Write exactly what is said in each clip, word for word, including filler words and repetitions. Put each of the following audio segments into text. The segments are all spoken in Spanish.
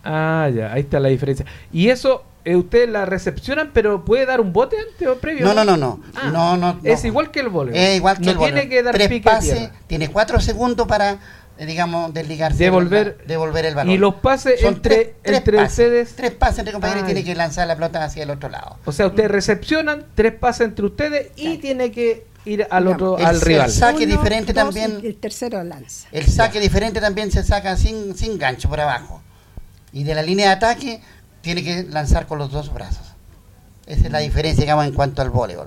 Ah, ya, ahí está la diferencia. Y eso, eh, ustedes la recepcionan, pero ¿puede dar un bote antes o previo? No, no, no, no. Ah, no, no, no. Es igual que el voleibol. Es igual que no el tiene voleibol. que dar Tres pique a pases, tierra. tiene cuatro segundos para, eh, digamos, desligarse. Devolver, el, devolver el balón. Y los pases Son entre, tres, tres entre pases, ustedes. Tres pases entre compañeros Ah, y tiene que lanzar la pelota hacia el otro lado. O sea, ustedes recepcionan, tres pases entre ustedes y Claro. tiene que ir al Digamos, otro, el- al el rival. saque Uno, diferente dos, también. y el tercero lanza. El saque diferente también se saca sin, sin gancho por abajo. Y de la línea de ataque tiene que lanzar con los dos brazos. Esa es la diferencia, digamos, en cuanto al voleibol.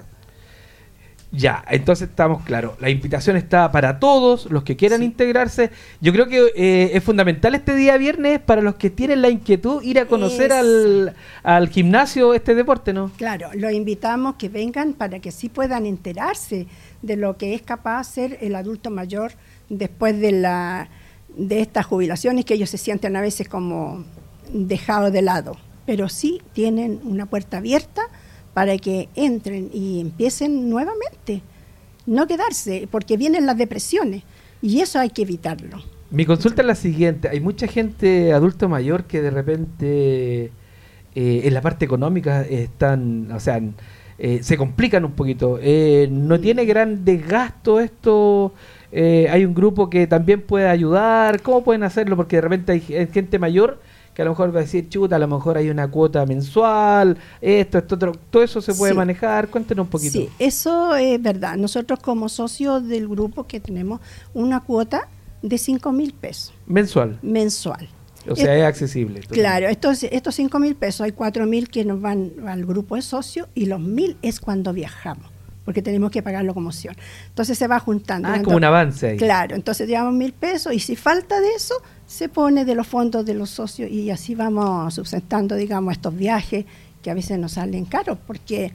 Ya, entonces estamos claros. La invitación está para todos los que quieran Sí. integrarse. Yo creo que eh, es fundamental este día viernes para los que tienen la inquietud ir a conocer Eso. al, al gimnasio este deporte, ¿no? Claro, los invitamos que vengan para que sí puedan enterarse de lo que es capaz de hacer el adulto mayor después de la de estas jubilaciones que ellos se sienten a veces como dejados de lado. Pero sí tienen una puerta abierta para que entren y empiecen nuevamente. No quedarse, porque vienen las depresiones y eso hay que evitarlo. Mi consulta es la siguiente. Hay mucha gente adulto mayor que de repente eh, en la parte económica están, o sea, eh, se complican un poquito. Eh, no tiene gran desgasto esto. Eh, hay un grupo que también puede ayudar. ¿Cómo pueden hacerlo? Porque de repente hay, hay gente mayor que a lo mejor va a decir, chuta, a lo mejor hay una cuota mensual, esto, esto, otro. Todo eso se puede Sí. manejar. Cuéntenos un poquito. Sí, eso es verdad. Nosotros como socios del grupo que tenemos una cuota de cinco mil pesos Mensual. mensual. O sea, Eh, es accesible. Claro, estos, estos cinco mil pesos, hay cuatro mil que nos van al grupo de socios y los mil es cuando viajamos, porque tenemos que pagar locomoción. Entonces se va juntando. Ah, Entonces, como un avance ahí. Claro, entonces llevamos mil pesos y si falta de eso, se pone de los fondos de los socios y así vamos subsistando, digamos, estos viajes que a veces nos salen caros porque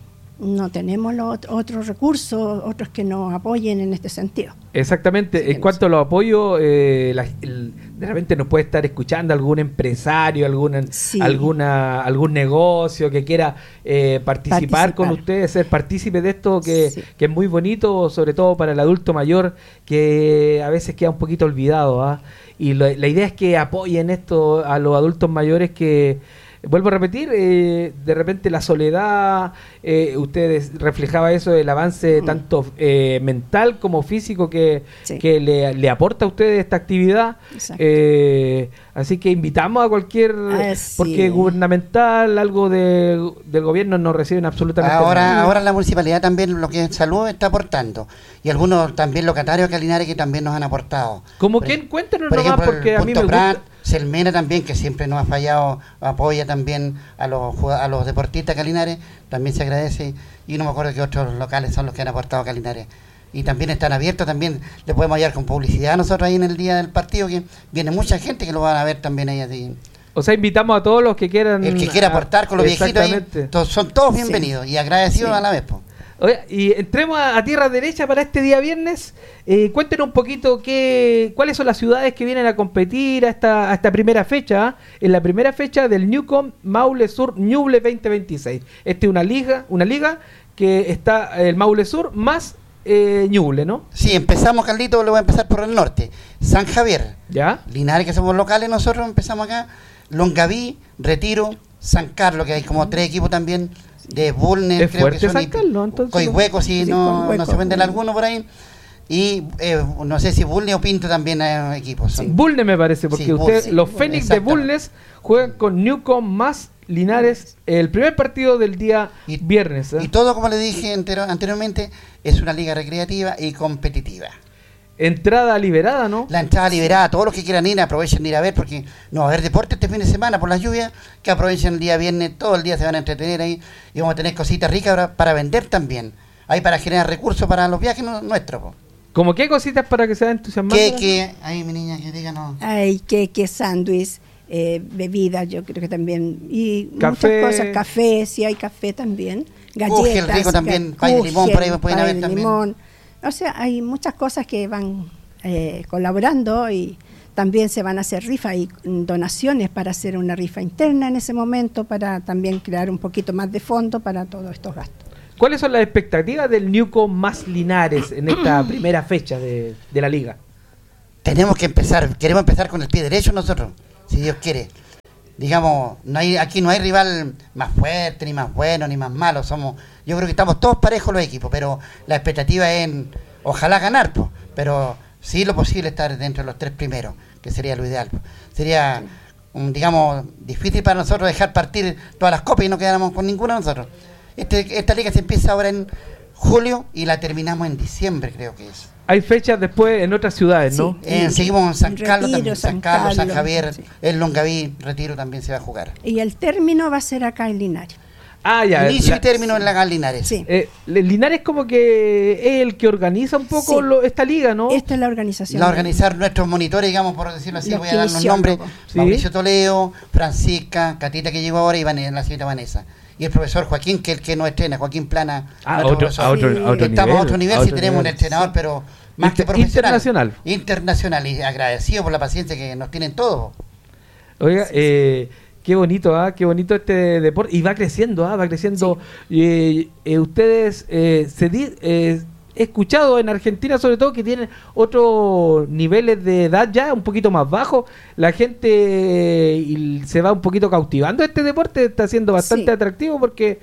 no tenemos los ot- otros recursos, otros que nos apoyen en este sentido. Exactamente. Así que En no cuanto a los apoyos, eh, la- el- de repente nos puede estar escuchando algún empresario, alguna, Sí. alguna algún negocio que quiera eh, participar, con Participar. ustedes, ser partícipe de esto que, Sí. que es muy bonito, sobre todo para el adulto mayor, que a veces queda un poquito olvidado. ¿ah? Y lo- la idea es que apoyen esto a los adultos mayores que... Vuelvo a repetir, eh, de repente la soledad, eh, ustedes reflejaba eso, el avance Mm. tanto eh, mental como físico que, Sí. que le, le aporta a ustedes esta actividad. Exacto. Eh, así que invitamos a cualquier, Así porque es. gubernamental, algo de, del gobierno no reciben absolutamente Ahora, nada. ahora la municipalidad también, lo que es salud, está aportando. Y algunos también locatarios de Calinares que también nos han aportado. Como Por quién, ej- cuéntenos Por nomás, ejemplo, porque el a mí me Punto Prat, gusta. Selmena también, que siempre nos ha fallado, apoya también a los jug- a los deportistas Calinares, también se agradece. Y no me acuerdo qué otros locales son los que han aportado a Calinares. Y también están abiertos, también le podemos ayudar con publicidad nosotros ahí en el día del partido, que viene mucha gente que lo van a ver también ahí. Así. O sea, invitamos a todos los que quieran. El que quiera aportar con los viejitos ahí, Exactamente. todos- son todos Sí. bienvenidos y agradecidos Sí. a la vez. Po. Oye, y entremos a, a tierra derecha para este día viernes. Eh, cuéntenos un poquito qué, cuáles son las ciudades que vienen a competir a esta, a esta primera fecha, ¿ah? En la primera fecha del Newcom Maule Sur Ñuble veinte veintiséis. Esta es una liga, una liga que está el Maule Sur más eh, Ñuble, ¿no? Sí, empezamos, Carlito, le voy a empezar por el norte. San Javier, ¿Ya? Linares, que somos locales, nosotros empezamos acá. Longaví, Retiro, San Carlos, que hay como tres equipos también de Bulnes. Es creo fuerte que son, San y Carlos, entonces. Coihueco, si Sí, no, Coihueco. no se venden alguno por ahí. Y eh, no sé si Bulnes o Pinto también hay equipos. son- Bulnes me parece, porque Sí, usted, Bulnes, los sí, Fénix de exactamente. Bulnes juegan con Newcom más Linares el primer partido del día Y- viernes. ¿eh? Y todo, como le dije entero- anteriormente, es una liga recreativa y competitiva. Entrada liberada, ¿no? La entrada liberada, todos los que quieran ir, aprovechen de ir a ver, porque no va a haber deporte este fin de semana por las lluvias, que aprovechen el día viernes, todo el día se van a entretener ahí y vamos a tener cositas ricas para, para vender también. Ahí para generar recursos para los viajes nu- nuestros. Po. ¿Cómo qué cositas para que sea entusiasmado? Que, que, ahí mi niña, que diga no. Hay queque, sándwich, eh, bebidas, yo creo que también. Y Café. muchas cosas, café, sí hay café también. Galletas. Kugel rico también, ga- pay de limón, por ahí Kugel, pueden pay haber de también. limón. O sea, hay muchas cosas que van eh, colaborando y también se van a hacer rifas y mm, donaciones para hacer una rifa interna en ese momento, para también crear un poquito más de fondo para todos estos gastos. ¿Cuáles son las expectativas del Newcom más Linares en esta primera fecha de, de la liga? Tenemos que empezar, queremos empezar con el pie derecho nosotros, si Dios quiere. digamos, no hay, aquí no hay rival más fuerte, ni más bueno, ni más malo. Somos, yo creo que estamos todos parejos los equipos, pero la expectativa es, en, ojalá ganar, pues, pero sí lo posible estar dentro de los tres primeros, que sería lo ideal. Pues. Sería, un, digamos, difícil para nosotros dejar partir todas las copas y no quedáramos con ninguna de nosotros. Este, esta liga se empieza ahora en julio y la terminamos en diciembre, creo que es. Hay fechas después en otras ciudades, ¿no? Sí, eh, seguimos en San Carlos, Retiro, también, San, San Carlos, San Carlos, Javier, sí. el Longaví, Retiro también se va a jugar. Y el término va a ser acá en Linares. Ah, ya. Inicio la- y término en la Linares. Sí. Eh, Linares como que es el que organiza un poco Sí. lo- esta liga, ¿no? Esta es la organización. La organizar nuestros monitores, digamos, por decirlo así, Los voy a dar los kinesiólogos. nombres. Sí. Mauricio Toledo, Francisca, Catita que llegó ahora y Vanessa, la señorita Vanessa. Y el profesor Joaquín, que es el que nos estrena, Joaquín Plana. Ah, nuestro otro, profesor. a otro, a otro Estamos nivel. a otro nivel, a sí otro tenemos nivel. un entrenador, pero más Inter- que profesional. internacional. Internacional, y agradecido por la paciencia que nos tienen todos. Oiga, eh, qué bonito, ¿ah? Qué bonito este deporte. Y va creciendo, ¿ah? Va creciendo. Eh, eh, ustedes, eh, se di- eh, he escuchado en Argentina sobre todo que tienen otros niveles de edad ya un poquito más bajos. La gente eh, y se va un poquito cautivando este deporte. Está siendo bastante Sí. atractivo porque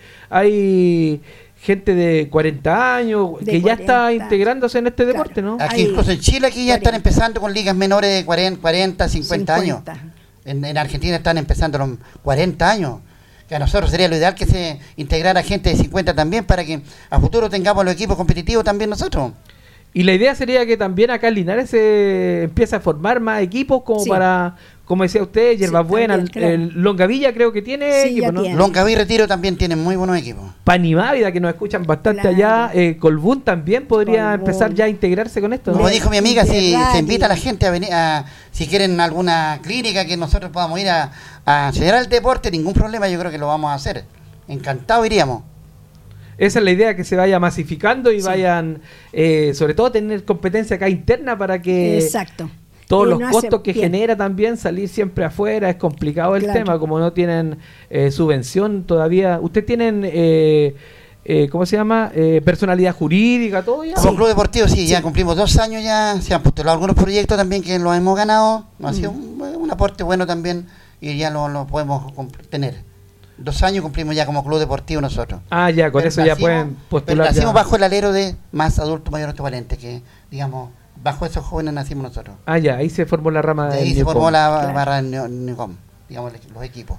hay gente de cuarenta años De que ya está cuarenta. integrándose en este Claro. deporte, ¿no? Aquí Hay incluso en Chile aquí ya están cuarenta. empezando con ligas menores de cuarenta, cuarenta cincuenta años. cincuenta. En, en Argentina están empezando los cuarenta años. Que a nosotros sería lo ideal que se integrara gente de cincuenta también para que a futuro tengamos los equipos competitivos también nosotros. Y la idea sería que también acá en Linares se empiece a formar más equipos como Sí. para, como decía usted, Hierbas Sí, Buenas, también, claro. el Longavilla creo que tiene Sí, equipo, ya ¿no? tiene. Longaví y Retiro también tienen muy buenos equipos. Panimávida, que nos escuchan bastante Claro. allá, eh, Colbún también podría Colbún. empezar ya a integrarse con esto, ¿no? Como De- dijo mi amiga, de si radio. se invita a la gente a venir, a, si quieren alguna clínica que nosotros podamos ir a, a enseñar el deporte, ningún problema, yo creo que lo vamos a hacer. Encantado iríamos. Esa es la idea, que se vaya masificando y Sí. vayan, eh, sobre todo tener competencia acá interna para que Exacto. todos Y los no hace costos que bien. genera también salir siempre afuera, es complicado el Claro. tema, como no tienen eh, subvención todavía. ¿Ustedes tienen, eh, eh, cómo se llama, eh, personalidad jurídica, todo ya? Como Sí. Club Deportivo, sí, ya Sí. cumplimos dos años ya, se han postulado algunos proyectos también que los hemos ganado, ha sido Mm. un, un aporte bueno también y ya lo, lo podemos comp- tener. Dos años cumplimos ya como Club Deportivo nosotros. Ah, ya, con Pero eso ya nacimos- pueden Pero postular. nacimos ya. bajo el alero de más adultos mayores valentes, que digamos, bajo esos jóvenes nacimos nosotros. Ah, ya, ahí se formó la rama De del ahí se Newcom. formó la Claro. barra Neo- Neocom, digamos, los equipos.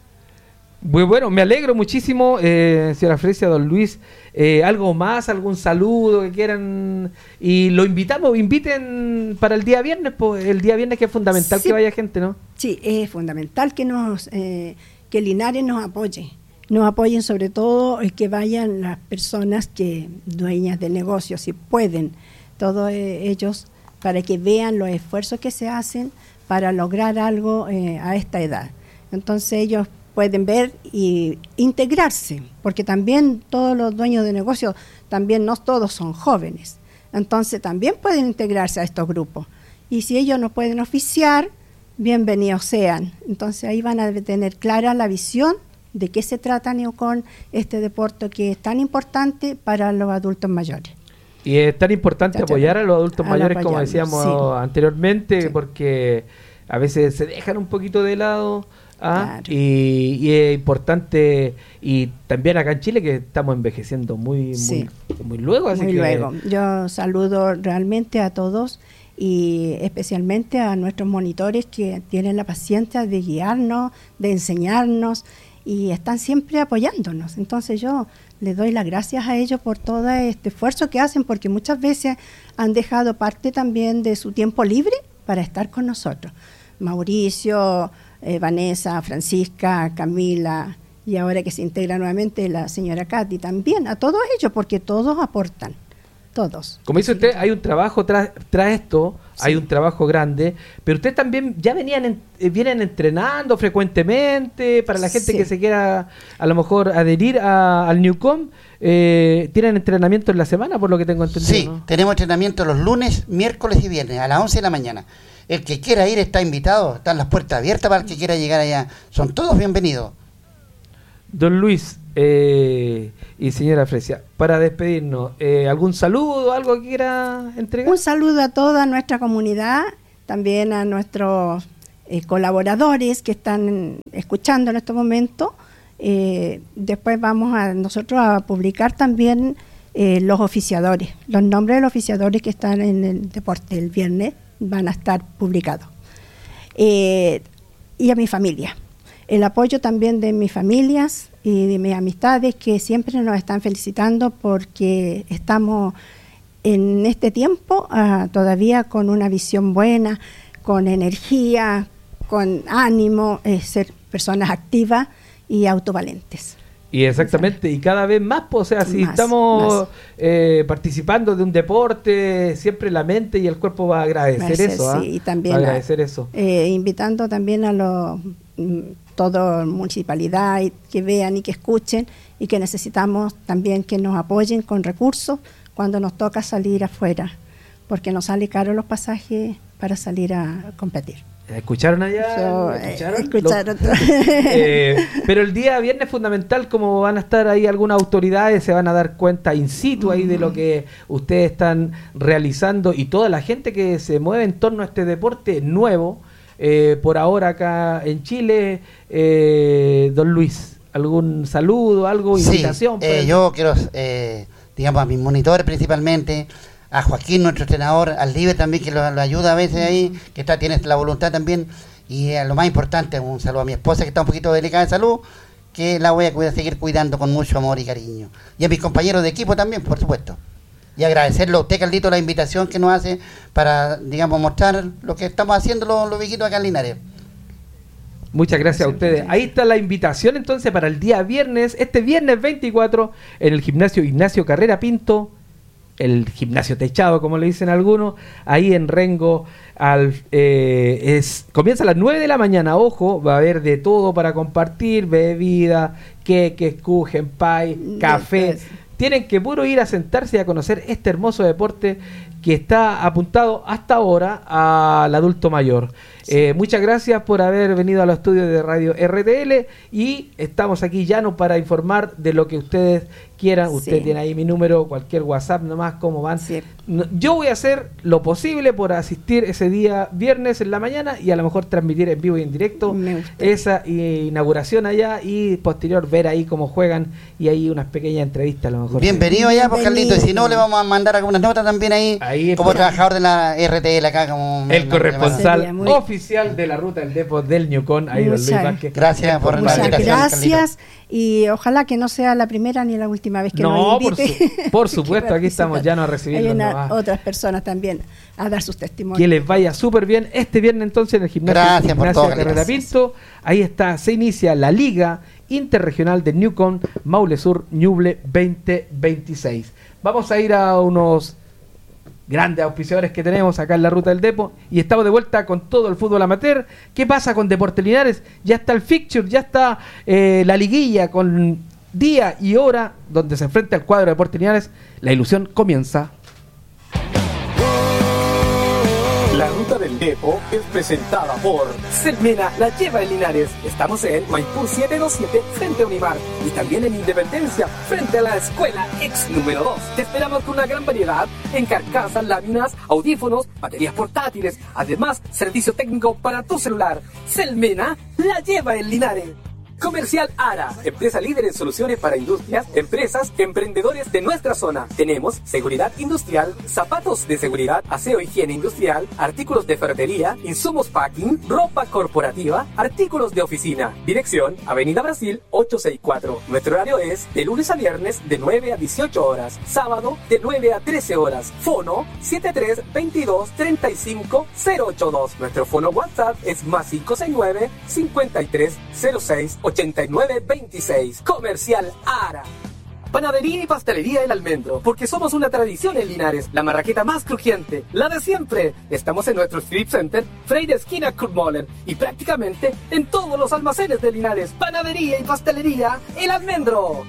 Muy bueno, me alegro muchísimo, eh, señora Fresia, don Luis. Eh, ¿Algo más, algún saludo que quieran? Y lo invitamos, inviten para el día viernes, pues el día viernes que es fundamental Sí. que vaya gente, ¿no? Sí, es fundamental que nos eh, que Linares nos apoye. Nos apoyen sobre todo eh, que vayan las personas que dueñas de negocios, si pueden, todos eh, ellos, para que vean los esfuerzos que se hacen para lograr algo eh, a esta edad. Entonces ellos pueden ver y integrarse, porque también todos los dueños de negocios, también no todos son jóvenes. Entonces también pueden integrarse a estos grupos. Y si ellos no pueden oficiar, bienvenidos sean. Entonces ahí van a tener clara la visión de qué se trata Neocon, este deporte que es tan importante para los adultos mayores. Y es tan importante Chacho, apoyar a los adultos al mayores, como apoyarlos, decíamos sí. anteriormente, Sí. porque a veces se dejan un poquito de lado. ¿ah? Claro. Y, y es importante, y también acá en Chile, que estamos envejeciendo muy, Sí. muy, muy luego. Así Muy que luego. Yo saludo realmente a todos y especialmente a nuestros monitores que tienen la paciencia de guiarnos, de enseñarnos y están siempre apoyándonos. Entonces yo les doy las gracias a ellos por todo este esfuerzo que hacen, porque muchas veces han dejado parte también de su tiempo libre para estar con nosotros. Mauricio, eh, Vanessa, Francisca, Camila, y ahora que se integra nuevamente la señora Katy también, a todos ellos, porque todos aportan, todos. Como dice usted, hay un trabajo tras, tras esto, Sí. hay un trabajo grande, pero ustedes también ya venían en- eh, vienen entrenando frecuentemente para la gente Sí. que se quiera a lo mejor adherir a- al Newcom. Eh, ¿Tienen entrenamiento en la semana, por lo que tengo entendido? Sí, ¿no? tenemos entrenamiento los lunes, miércoles y viernes a las once de la mañana. El que quiera ir está invitado, están las puertas abiertas para el que quiera llegar allá. Son todos bienvenidos. Don Luis eh, y señora Fresia, para despedirnos, eh, ¿algún saludo, algo que quiera entregar? Un saludo a toda nuestra comunidad, también a nuestros eh, colaboradores que están escuchando en este momento. Eh, después vamos a nosotros a publicar también eh, los oficiadores. Los nombres de los oficiadores que están en el deporte el viernes van a estar publicados. Eh, y a mi familia. El apoyo también de mis familias y de mis amistades que siempre nos están felicitando porque estamos en este tiempo uh, todavía con una visión buena, con energía, con ánimo, eh, ser personas activas y autovalentes. Y exactamente, y cada vez más, pues, o sea, si más, estamos más. Eh, participando de un deporte, siempre la mente y el cuerpo va a agradecer Merced, eso, sí, ¿eh? y también va a agradecer a, eso. Eh, invitando también a los toda municipalidad y que vean y que escuchen y que necesitamos también que nos apoyen con recursos cuando nos toca salir afuera, porque nos sale caro los pasajes para salir a competir. ¿Escucharon allá? So, ¿Escucharon? escucharon. eh, pero el día viernes fundamental, como van a estar ahí algunas autoridades, se van a dar cuenta in situ ahí de lo que ustedes están realizando y toda la gente que se mueve en torno a este deporte nuevo, eh, por ahora acá en Chile. Eh, don Luis, ¿algún saludo, algo, invitación? Sí, eh, yo quiero, eh, digamos, a mis monitores principalmente, a Joaquín, nuestro entrenador, al Libre también, que lo, lo ayuda a veces ahí, que está tiene la voluntad también, y a lo más importante, un saludo a mi esposa, que está un poquito delicada de salud, que la voy a cuidar, seguir cuidando con mucho amor y cariño. Y a mis compañeros de equipo también, por supuesto. Y agradecerle a usted, Carlito, la invitación que nos hace para, digamos, mostrar lo que estamos haciendo los, los viejitos acá en Linares. Muchas gracias a ustedes. Ahí está la invitación entonces para el día viernes, este viernes veinticuatro, en el gimnasio Ignacio Carrera Pinto, el gimnasio techado, como le dicen algunos, ahí en Rengo. Al, eh, es, comienza a las nueve de la mañana, ojo, va a haber de todo para compartir, bebida, queques, kuchen, pie, café. Tienen que puro ir a sentarse y a conocer este hermoso deporte que está apuntado hasta ahora al adulto mayor. Sí. Eh, muchas gracias por haber venido a los estudios de Radio R T L y estamos aquí llanos para informar de lo que ustedes quieran. Sí. Usted tiene ahí mi número, cualquier WhatsApp nomás, cómo van. Sí. Yo voy a hacer lo posible por asistir ese día viernes en la mañana y a lo mejor transmitir en vivo y en directo esa inauguración allá y posterior ver ahí cómo juegan y ahí unas pequeñas entrevistas a lo mejor. Bienvenido allá, pues, Carlito, y si no le vamos a mandar algunas notas también ahí, ahí como trabajador de la R T L acá, como el corresponsal muy... oficial de la ruta del Depot del Ñucón, ahí don Luis Vázquez. Gracias por Muchas la invitación, gracias, Carlito. Y ojalá que no sea la primera ni la última vez que no, nos invite. Por, su, por supuesto, aquí estamos ya no a recibirlos. Hay otras personas también a dar sus testimonios. Que les vaya súper bien este viernes entonces en el gimnasio, gracias gimnasio por todo, Carrera Pinto. Ahí está, se inicia la Liga Interregional de Ñucón Maule Sur Ñuble veinte veintiséis. Vamos a ir a unos grandes auspiciadores que tenemos acá en la ruta del Depo y estamos de vuelta con todo el fútbol amateur. ¿Qué pasa con Deportes Linares? Ya está el fixture, ya está eh, la liguilla con día y hora donde se enfrenta el cuadro de Deportes Linares. La ilusión comienza. La ruta del Depo es presentada por Selmena, la lleva en Linares. Estamos en Maipú setecientos veintisiete frente a Unimar y también en Independencia frente a la Escuela Ex número dos. Te esperamos con una gran variedad en carcasas, láminas, audífonos, baterías portátiles. Además, servicio técnico para tu celular. Selmena, la lleva en Linares. Comercial Ara, empresa líder en soluciones para industrias, empresas, emprendedores de nuestra zona. Tenemos seguridad industrial, zapatos de seguridad, aseo e higiene industrial, artículos de ferretería, insumos packing, ropa corporativa, artículos de oficina. Dirección, Avenida Brasil ochocientos sesenta y cuatro. Nuestro horario es de lunes a viernes de nueve a dieciocho horas, sábado de nueve a trece horas. Fono setenta y tres veintidós treinta y cinco cero ochenta y dos. Nuestro fono WhatsApp es más cinco sesenta y nueve cincuenta y tres cero seis ochenta y nueve veintiséis. Comercial Ara. Panadería y pastelería El Almendro, porque somos una tradición en Linares, la marraqueta más crujiente, la de siempre. Estamos en nuestro Strip Center, Freire esquina Kurmoller, y prácticamente en todos los almacenes de Linares. Panadería y pastelería El Almendro.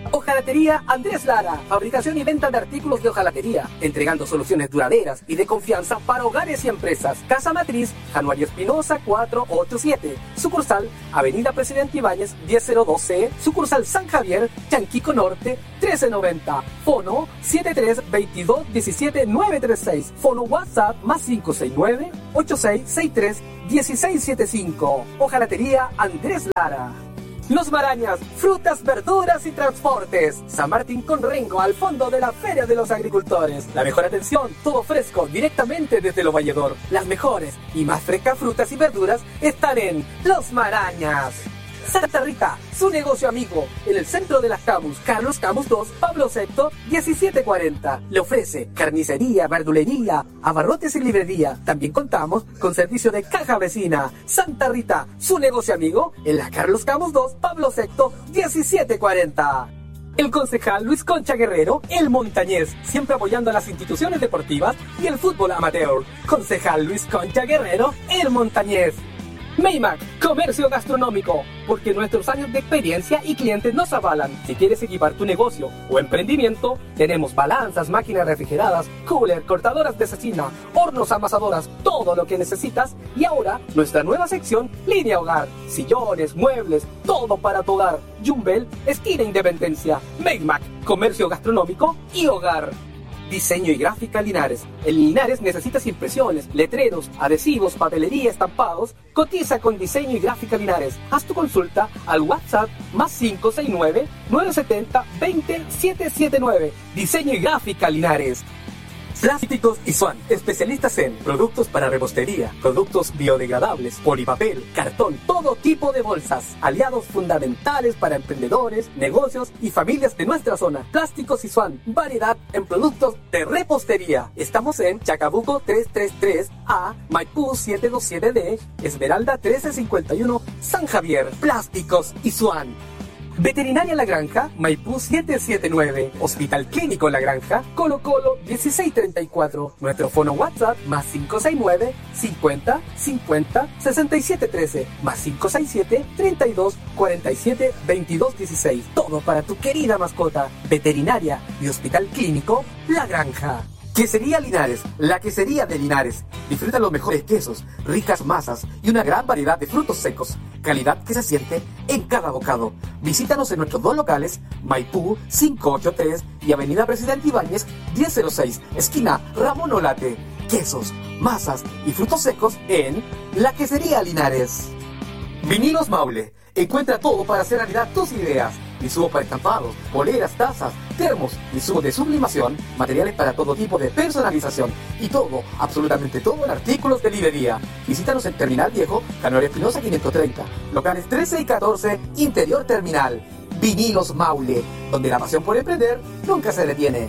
Hojalatería Andrés Lara, fabricación y venta de artículos de hojalatería, entregando soluciones duraderas y de confianza para hogares y empresas. Casa Matriz, Januario Espinosa cuatrocientos ochenta y siete, sucursal Avenida Presidente Ibáñez diez cero dos C, sucursal San Javier, Chanquico Norte trece noventa, fono siete tres dos dos uno siete nueve tres seis, fono WhatsApp más cinco seis nueve ocho seis seis tres uno seis siete cinco. Hojalatería Andrés Lara. Los Marañas, frutas, verduras y transportes. San Martín con Rengo, al fondo de la Feria de los Agricultores. La mejor atención, todo fresco, directamente desde Lo Valledor. Las mejores y más frescas frutas y verduras están en Los Marañas. Santa Rita, su negocio amigo, en el centro de las Camus, Carlos Camus dos, Pablo sexto, diecisiete cuarenta. Le ofrece carnicería, verdulería, abarrotes y librería. También contamos con servicio de caja vecina. Santa Rita, su negocio amigo, en la Carlos Camus dos, Pablo sexto, diecisiete cuarenta. El concejal Luis Concha Guerrero, el montañés, siempre apoyando a las instituciones deportivas y el fútbol amateur. Concejal Luis Concha Guerrero, el montañés. Maymac, comercio gastronómico, porque nuestros años de experiencia y clientes nos avalan. Si quieres equipar tu negocio o emprendimiento, tenemos balanzas, máquinas refrigeradas, cooler, cortadoras de cecina, hornos amasadoras, todo lo que necesitas. Y ahora, nuestra nueva sección, línea hogar, sillones, muebles, todo para tu hogar. Jumbel, esquina Independencia. Maymac, comercio gastronómico y hogar. Diseño y gráfica Linares. En Linares necesitas impresiones, letreros, adhesivos, papelería, estampados. Cotiza con Diseño y Gráfica Linares. Haz tu consulta al WhatsApp más cinco seis nueve nueve siete cero dos cero siete siete nueve. Diseño y Gráfica Linares. Plásticos y Swan, especialistas en productos para repostería, productos biodegradables, polipapel, cartón, todo tipo de bolsas. Aliados fundamentales para emprendedores, negocios y familias de nuestra zona. Plásticos y Swan, variedad en productos de repostería. Estamos en Chacabuco trescientos treinta y tres A, Maipú setecientos veintisiete D, Esmeralda trece cincuenta y uno, San Javier. Plásticos y Swan. Veterinaria La Granja, Maipú setecientos setenta y nueve. Hospital Clínico La Granja, Colo Colo dieciséis treinta y cuatro. Nuestro fono WhatsApp más cinco seis nueve cincuenta cincuenta sesenta y siete trece, más cinco seis siete treinta y dos cuarenta y siete veintidós dieciséis. Todo para tu querida mascota. Veterinaria y Hospital Clínico La Granja. Quesería Linares, la quesería de Linares. Disfruta los mejores quesos, ricas masas y una gran variedad de frutos secos. Calidad que se siente en cada bocado. Visítanos en nuestros dos locales, Maipú quinientos ochenta y tres y Avenida Presidente Ibáñez diez cero seis, esquina Ramón Olate. Quesos, masas y frutos secos en la Quesería Linares. Vinilos Maule. Encuentra todo para hacer realidad tus ideas. Insumos para estampados, poleras, tazas, termos, insumos de sublimación, materiales para todo tipo de personalización y todo, absolutamente todo en artículos de librería. Visítanos en Terminal Viejo, Januario Espinosa quinientos treinta, locales trece y catorce, Interior Terminal. Vinilos Maule, donde la pasión por emprender nunca se detiene.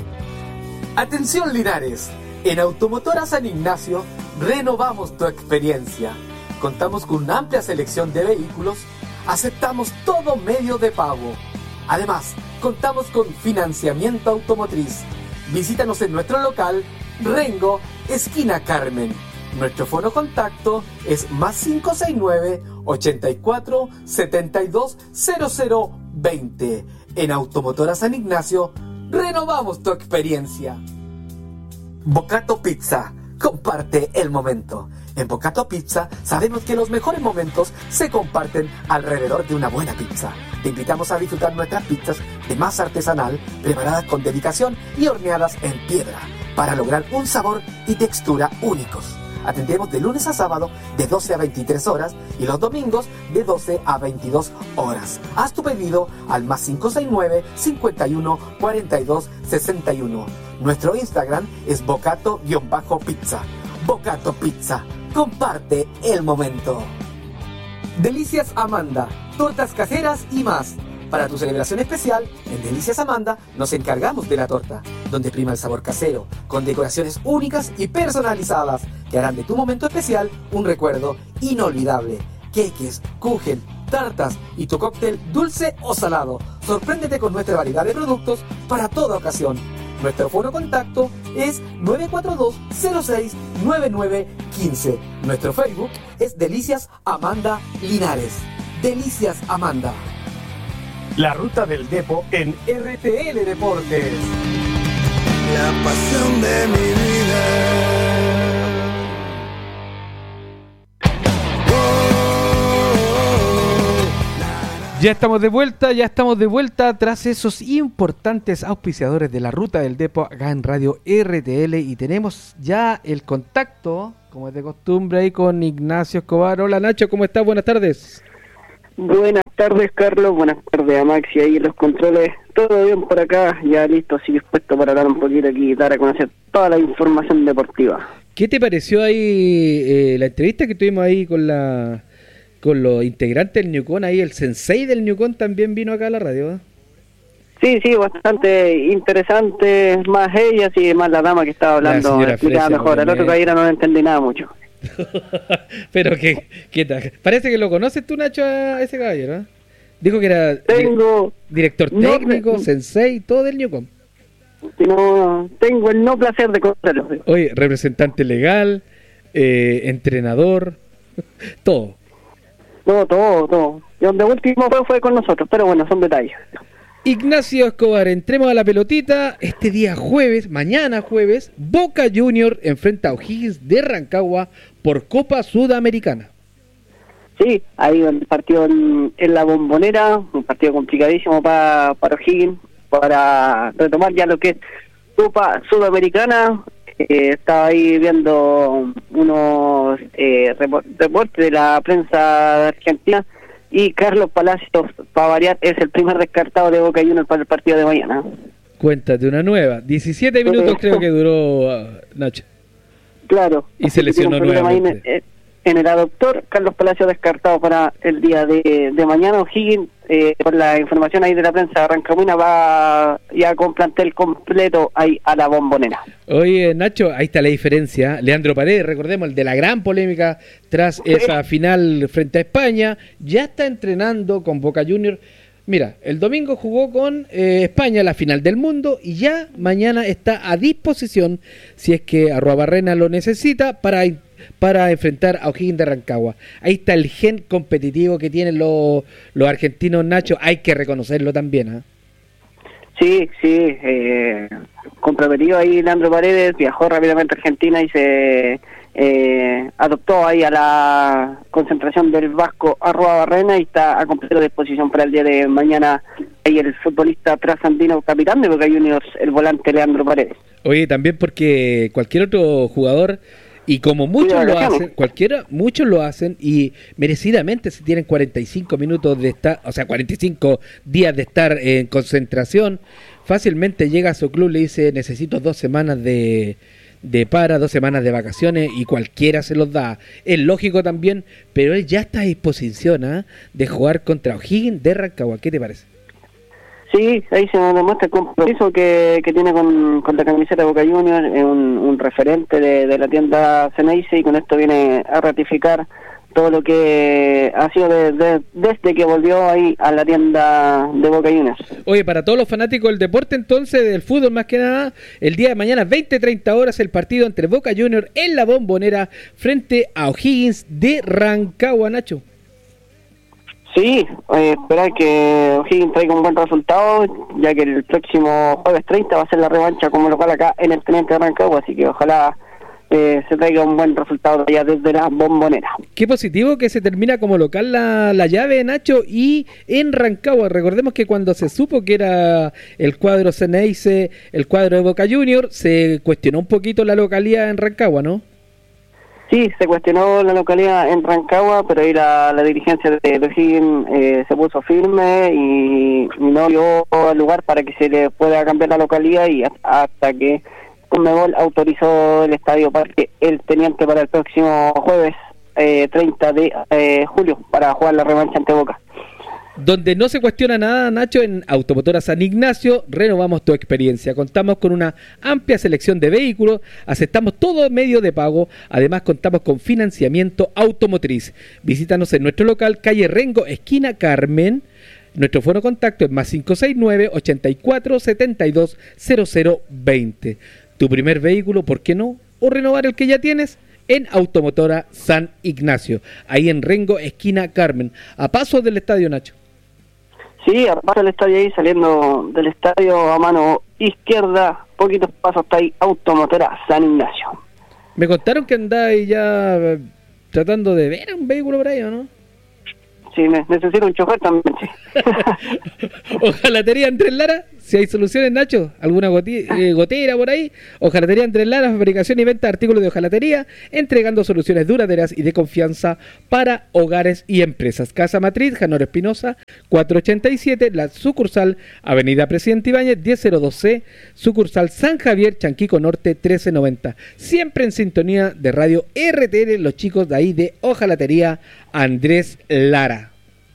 Atención Linares, en Automotora San Ignacio renovamos tu experiencia. Contamos con una amplia selección de vehículos, aceptamos todo medio de pago. Además, contamos con financiamiento automotriz. Visítanos en nuestro local, Rengo, esquina Carmen. Nuestro fono contacto es más cinco seis nueve ochenta y cuatro setenta y dos cero cero veinte. En Automotora San Ignacio, renovamos tu experiencia. Bocato Pizza, comparte el momento. En Bocato Pizza sabemos que los mejores momentos se comparten alrededor de una buena pizza. Te invitamos a disfrutar nuestras pizzas de masa artesanal, preparadas con dedicación y horneadas en piedra, para lograr un sabor y textura únicos. Atendemos de lunes a sábado de doce a veintitrés horas y los domingos de doce a veintidós horas. Haz tu pedido al más cinco seis nueve cincuenta y uno cuarenta y dos sesenta y uno. Nuestro Instagram es bocato-pizza. Bocato Pizza. Comparte el momento. Delicias Amanda, tortas caseras y más. Para tu celebración especial, en Delicias Amanda nos encargamos de la torta, donde prima el sabor casero, con decoraciones únicas y personalizadas que harán de tu momento especial un recuerdo inolvidable. Queques, kuchen, tartas y tu cóctel dulce o salado. Sorpréndete con nuestra variedad de productos para toda ocasión. Nuestro foro contacto es nueve cuatro dos cero seis nueve nueve uno cinco. Nuestro Facebook es Delicias Amanda Linares. Delicias Amanda. La Ruta del Depo en R T L Deportes. La pasión de mi vida. Ya estamos de vuelta, ya estamos de vuelta tras esos importantes auspiciadores de la Ruta del Depo acá en Radio R T L y tenemos ya el contacto, como es de costumbre, ahí con Ignacio Escobar. Hola Nacho, ¿cómo estás? Buenas tardes. Buenas tardes, Carlos, buenas tardes a Maxi ahí en los controles. Todo bien por acá, ya listo, así dispuesto para hablar un poquito aquí y dar a conocer toda la información deportiva. ¿Qué te pareció ahí eh, la entrevista que tuvimos ahí con la... con los integrantes del Ñucón, ahí el sensei del Ñucón también vino acá a la radio, ¿eh? Sí, sí, bastante interesante, más ellas y más la dama que estaba hablando, explicaba mejor, el otro caballero no entendí nada mucho. Pero que, ¿qué tal? Parece que lo conoces tú, Nacho, a ese caballero, ¿eh? Dijo que era tengo, director técnico, no, sensei, todo del Ñucón. No, tengo el no placer de conocerlo. Oye, representante legal, eh, entrenador, todo. No, todo, todo. Y donde último fue, fue con nosotros, pero bueno, son detalles. Ignacio Escobar, entremos a la pelotita. Este día jueves, mañana jueves, Boca Junior enfrenta a O'Higgins de Rancagua por Copa Sudamericana. Sí, ahí el partido en, en la Bombonera, un partido complicadísimo para, para O'Higgins, para retomar ya lo que es Copa Sudamericana. Eh, estaba ahí viendo unos eh, reportes de la prensa argentina y Carlos Palacios, para variar, es el primer descartado de Boca Juniors para el partido de mañana. Cuéntate una nueva, diecisiete minutos creo que duró uh, Nacho. Claro. Y se lesionó nuevamente. En, en el adoptor, Carlos Palacios descartado para el día de, de mañana. O'Higgins, eh, por la información ahí de la prensa rancagüina, va ya con plantel completo ahí a la Bombonera. Oye, Nacho, ahí está la diferencia. Leandro Paredes, recordemos, el de la gran polémica tras sí. esa final frente a España, ya está entrenando con Boca Juniors. Mira, el domingo jugó con eh, España la final del mundo y ya mañana está a disposición, si es que Arruabarrena lo necesita, para para enfrentar a O'Higgins de Rancagua. Ahí está el gen competitivo que tienen los, los argentinos, Nacho, hay que reconocerlo también, ¿eh? Sí, sí, eh, comprometido ahí Leandro Paredes, viajó rápidamente a Argentina y se eh, adoptó ahí a la concentración del Vasco Arruabarrena y está a completa disposición para el día de mañana ahí el futbolista trasandino capitán de Boca Juniors, el volante Leandro Paredes. Oye, también porque cualquier otro jugador, y como muchos lo hacen, cualquiera, muchos lo hacen y merecidamente si tienen cuarenta y cinco minutos de estar, o sea, cuarenta y cinco días de estar en concentración, fácilmente llega a su club, le dice necesito dos semanas de, de para, dos semanas de vacaciones y cualquiera se los da. Es lógico también, pero él ya está a disposición, ¿eh?, de jugar contra O'Higgins de Rancagua. ¿Qué te parece? Sí, ahí se demuestra el compromiso que, que tiene con, con la camiseta de Boca Juniors, es un, un referente de, de la tienda Ceneice y con esto viene a ratificar todo lo que ha sido de, de, desde que volvió ahí a la tienda de Boca Juniors. Oye, para todos los fanáticos del deporte entonces, del fútbol más que nada, el día de mañana, veinte treinta horas, el partido entre Boca Juniors en la Bombonera frente a O'Higgins de Rancagua, Nacho. Sí, eh, esperar que O'Higgins traiga un buen resultado, ya que el próximo jueves treinta va a ser la revancha como local acá en el Teniente de Rancagua, así que ojalá eh, se traiga un buen resultado allá desde la Bombonera. Qué positivo que se termina como local la, la llave, Nacho, y en Rancagua. Recordemos que cuando se supo que era el cuadro Ceneice, el cuadro de Boca Juniors, se cuestionó un poquito la localidad en Rancagua, ¿no? Sí, se cuestionó la localidad en Rancagua, pero ahí la, la dirigencia de O'Higgins eh, se puso firme y, y no dio el lugar para que se le pueda cambiar la localidad y hasta que Conmebol autorizó el Estadio Parque El Teniente para el próximo jueves eh, treinta de julio para jugar la revancha ante Boca. Donde no se cuestiona nada, Nacho, en Automotora San Ignacio, renovamos tu experiencia. Contamos con una amplia selección de vehículos, aceptamos todo medio de pago, además contamos con financiamiento automotriz. Visítanos en nuestro local, calle Rengo, esquina Carmen. Nuestro foro contacto es más cinco seis nueve, ochenta y cuatro, setenta y dos, cero cero veinte. Tu primer vehículo, ¿por qué no? O renovar el que ya tienes en Automotora San Ignacio, ahí en Rengo, esquina Carmen, a paso del estadio, Nacho. Sí, pasa el estadio ahí, saliendo del estadio a mano izquierda, poquitos pasos hasta ahí, Automotora San Ignacio. Me contaron que andáis ya eh, tratando de ver un vehículo por ahí, ¿o no? Sí, ne- necesito un chofer también, sí. Ojalatería Andrés Lara, si hay soluciones, Nacho, alguna goti- eh, gotera por ahí. Ojalatería Andrés Lara, fabricación y venta de artículos de hojalatería, entregando soluciones duraderas y de confianza para hogares y empresas. Casa Matriz, Janor Espinosa, cuatrocientos ochenta y siete, la sucursal Avenida Presidente Ibáñez, diez cero dos C, sucursal San Javier, Chanquico Norte, trece noventa. Siempre en sintonía de Radio R T L, los chicos de ahí de Ojalatería Andrés Lara.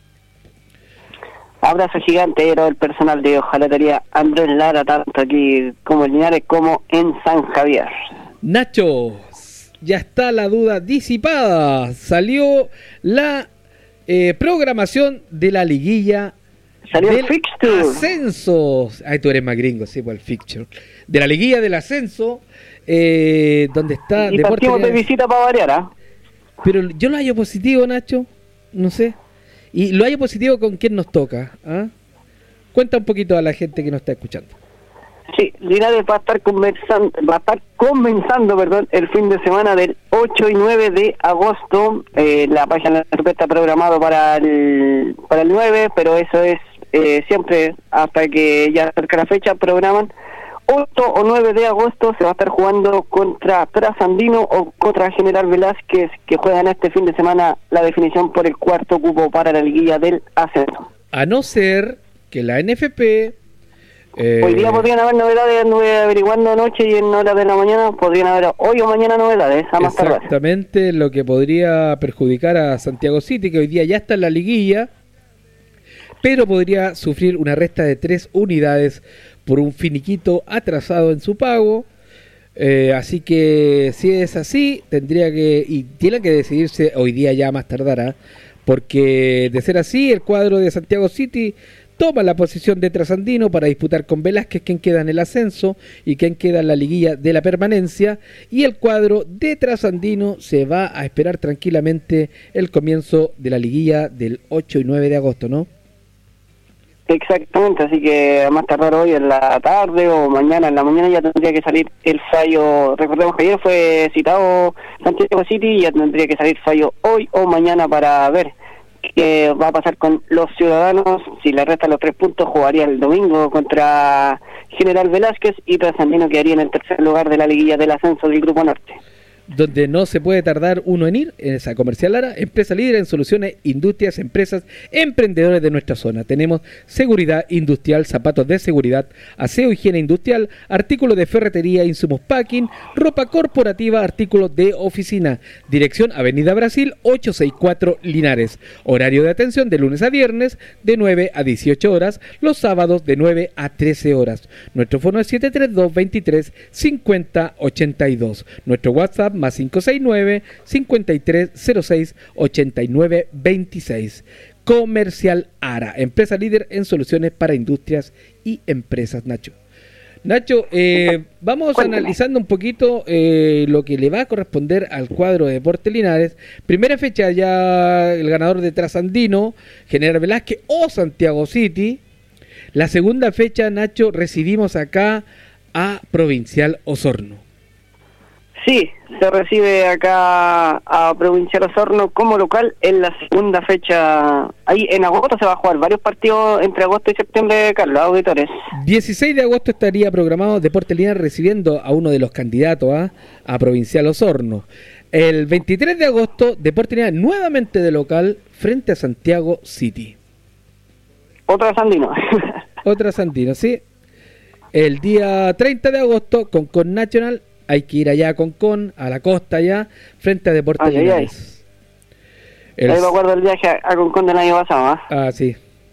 Abrazo gigante del personal de Ojalatería Andrés Lara, tanto aquí como en Linares como en San Javier. Nacho, ya está la duda disipada. Salió la eh, programación de la liguilla. Salió el del fixture. ascenso. Ay, tú eres más gringo, sí, pues el fixture. De la liguilla del ascenso, eh, donde está Y Deportes partimos de Linares. visita para variar, ¿ah? Pero yo lo hallo positivo, Nacho, no sé. Y lo hallo positivo con quién nos toca. ¿Ah? Cuenta un poquito a la gente que nos está escuchando. Sí, Linares va a estar conversando, va a estar comenzando, perdón, el fin de semana del ocho y nueve de agosto. Eh, la página está programado para el para el nueve, pero eso es eh, siempre hasta que ya acerca la fecha programan. ocho o nueve de agosto se va a estar jugando contra Trasandino o contra General Velázquez, que juegan este fin de semana la definición por el cuarto cupo para la liguilla del ascenso. A no ser que la N F P... Eh, Hoy día podrían haber novedades, anduve averiguando anoche y en horas de la mañana, podrían haber hoy o mañana novedades, a más tardar. Exactamente, lo que podría perjudicar a Santiago City, que hoy día ya está en la liguilla, pero podría sufrir una resta de tres unidades por un finiquito atrasado en su pago. Eh, así que si es así, tendría que, y tiene que decidirse hoy día ya más tardará, porque de ser así, el cuadro de Santiago City toma la posición de Trasandino para disputar con Velázquez quien queda en el ascenso y quien queda en la liguilla de la permanencia, y el cuadro de Trasandino se va a esperar tranquilamente el comienzo de la liguilla del ocho y nueve de agosto, ¿no? Exactamente, así que a más tardar hoy en la tarde o mañana en la mañana ya tendría que salir el fallo. Recordemos que ayer fue citado Santiago City y ya tendría que salir fallo hoy o mañana para ver qué va a pasar con los ciudadanos. Si le restan los tres puntos, jugaría el domingo contra General Velázquez y Trasandino quedaría en el tercer lugar de la liguilla del ascenso del Grupo Norte. Donde no se puede tardar uno en ir, en esa Comercial Lara, empresa líder en soluciones, industrias, empresas, emprendedores de nuestra zona. Tenemos seguridad industrial, zapatos de seguridad, aseo, higiene industrial, artículos de ferretería, insumos packing, ropa corporativa, artículos de oficina. Dirección Avenida Brasil, ochocientos sesenta y cuatro Linares. Horario de atención de lunes a viernes, de nueve a dieciocho horas, los sábados de nueve a trece horas. Nuestro fono es siete tres dos, veintitrés, cincuenta, ochenta y dos. Nuestro WhatsApp más cinco seis nueve, cincuenta y tres cero seis, ochenta y nueve veintiséis. Comercial Ara, empresa líder en soluciones para industrias y empresas. Nacho, Nacho, eh, vamos Cuéntame. analizando un poquito eh, lo que le va a corresponder al cuadro de Deportes Linares. Primera fecha ya el ganador de Trasandino, General Velázquez o Santiago City. La segunda fecha, Nacho, recibimos acá a Provincial Osorno. Sí, se recibe acá a Provincial Osorno como local en la segunda fecha. Ahí en agosto se va a jugar varios partidos entre agosto y septiembre, Carlos, auditores. dieciséis de agosto estaría programado Deportes Linares recibiendo a uno de los candidatos ¿eh? a Provincial Osorno. El veintitrés de agosto, Deportes Linares nuevamente de local frente a Santiago City. Otra Sandino. Otra Sandino, sí. El día treinta de agosto, con Con Nacional. Hay que ir allá a Concón, a la costa allá, frente a Deportes Ay, ay, Linares. El- Ahí me acuerdo el viaje a, a Concón del año pasado, ¿ah? Ah, sí,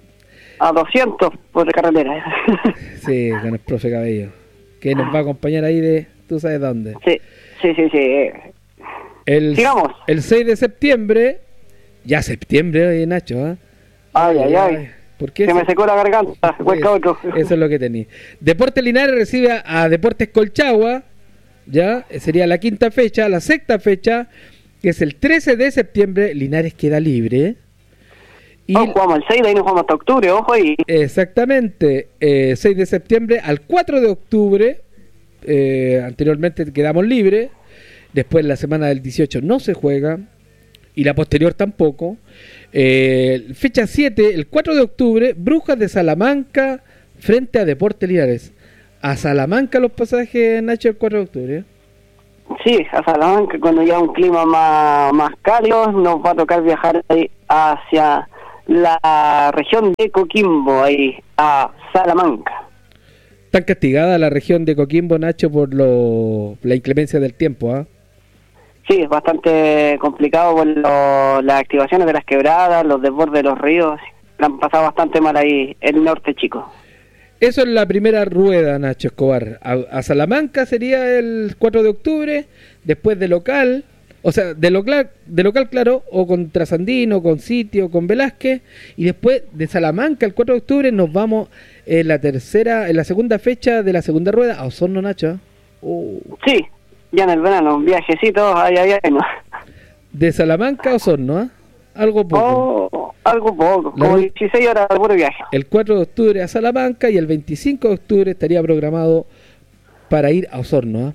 A doscientos por carretera. sí, con el profe Cabello. Que nos va a acompañar ahí de, tú sabes dónde. sí, sí, sí, sí. El, Sigamos. el seis de septiembre, ya septiembre, oye, Nacho, ¿eh? Ay, ay, ay. ¿Por qué Se eso? me secó la garganta. Hueca otro. Eso es lo que tenía. Deportes Linares recibe a, a Deportes Colchagua, ya, sería la quinta fecha. La sexta fecha, que es el trece de septiembre, Linares queda libre. Y oh, jugamos el seis, de ahí nos jugamos hasta octubre, ojo ahí. Exactamente, eh, seis de septiembre al cuatro de octubre, eh, anteriormente quedamos libres, después la semana del dieciocho no se juega, y la posterior tampoco. Eh, fecha siete, el cuatro de octubre, Brujas de Salamanca frente a Deportes Linares. A Salamanca los pasajes, Nacho, el cuatro de octubre. Sí, a Salamanca, cuando ya un clima más, más cálido, nos va a tocar viajar ahí hacia la región de Coquimbo, ahí a Salamanca. Tan castigada la región de Coquimbo, Nacho, por lo, la inclemencia del tiempo, ¿ah? ¿eh? Sí, es bastante complicado por lo, las activaciones de las quebradas, los desbordes de los ríos. La han pasado bastante mal ahí el norte, chico. Eso es la primera rueda, Nacho Escobar. A, a Salamanca sería el cuatro de octubre, después de local, o sea, de local, de local claro, o con Trasandino, con Sitio, con Velázquez, y después de Salamanca el cuatro de octubre nos vamos en la tercera, en la segunda fecha de la segunda rueda a Osorno, Nacho. Oh. Sí. Ya en el verano, viajecitos, ay, ay, ay, no. De Salamanca a Osorno, ¿eh? Algo poco. Oh, algo poco, La como ruta, dieciséis horas de puro viaje. El cuatro de octubre a Salamanca y el veinticinco de octubre estaría programado para ir a Osorno, ¿eh?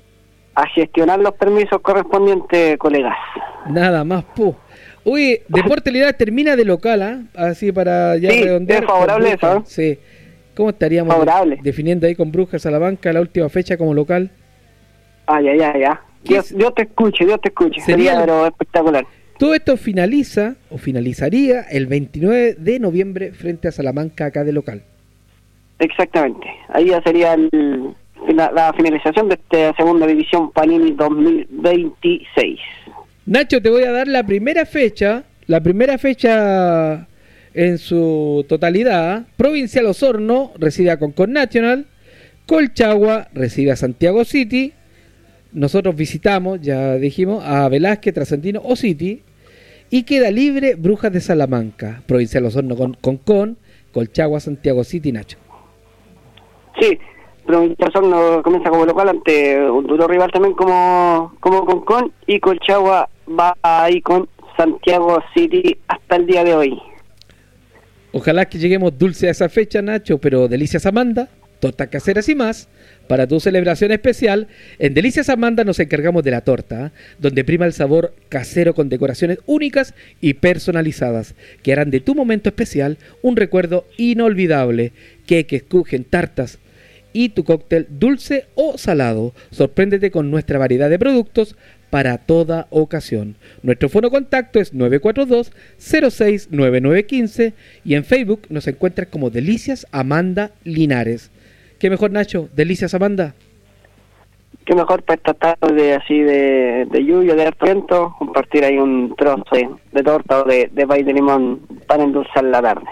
A gestionar los permisos correspondientes, colegas. Nada más, pu. Uy, Deportes Linares termina de local, ¿ah? ¿eh? Así para ya sí, redondear. es favorable eso, ¿eh? Sí. ¿Cómo estaríamos favorable. definiendo ahí con Brujas Salamanca la última fecha como local? Ay, ay, ay, ay. Dios, Dios te escuche, Dios te escuche. Sería, Sería pero espectacular. Todo esto finaliza, o finalizaría, el veintinueve de noviembre frente a Salamanca, acá de local. Exactamente. Ahí ya sería el, la, la finalización de esta segunda división Panini dos mil veintiséis. Nacho, te voy a dar la primera fecha, la primera fecha en su totalidad. Provincial Osorno recibe a Concord National, Colchagua recibe a Santiago City. Nosotros visitamos, ya dijimos, a Velázquez, Trasandino o City, y queda libre Brujas de Salamanca, Provincial Osorno con Concón, Colchagua, Santiago City, Nacho. Sí, Provincial Osorno comienza como local ante un duro rival también como, como Concón, y Colchagua va ahí con Santiago City hasta el día de hoy. Ojalá que lleguemos dulce a esa fecha, Nacho, pero Delicias Amanda, tortas caseras y más, para tu celebración especial. En Delicias Amanda nos encargamos de la torta, ¿eh? Donde prima el sabor casero con decoraciones únicas y personalizadas, que harán de tu momento especial un recuerdo inolvidable. Queques, kuchen, tartas y tu cóctel dulce o salado. Sorpréndete con nuestra variedad de productos para toda ocasión. Nuestro fono contacto es nueve cuatro dos, cero seis nueve nueve uno cinco y en Facebook nos encuentras como Delicias Amanda Linares. ¿Qué mejor, Nacho? Delicias Amanda. Qué mejor para esta tarde así de, de lluvia, de harto viento, compartir ahí un trozo de, de torta o de, de pay de limón para endulzar la tarde.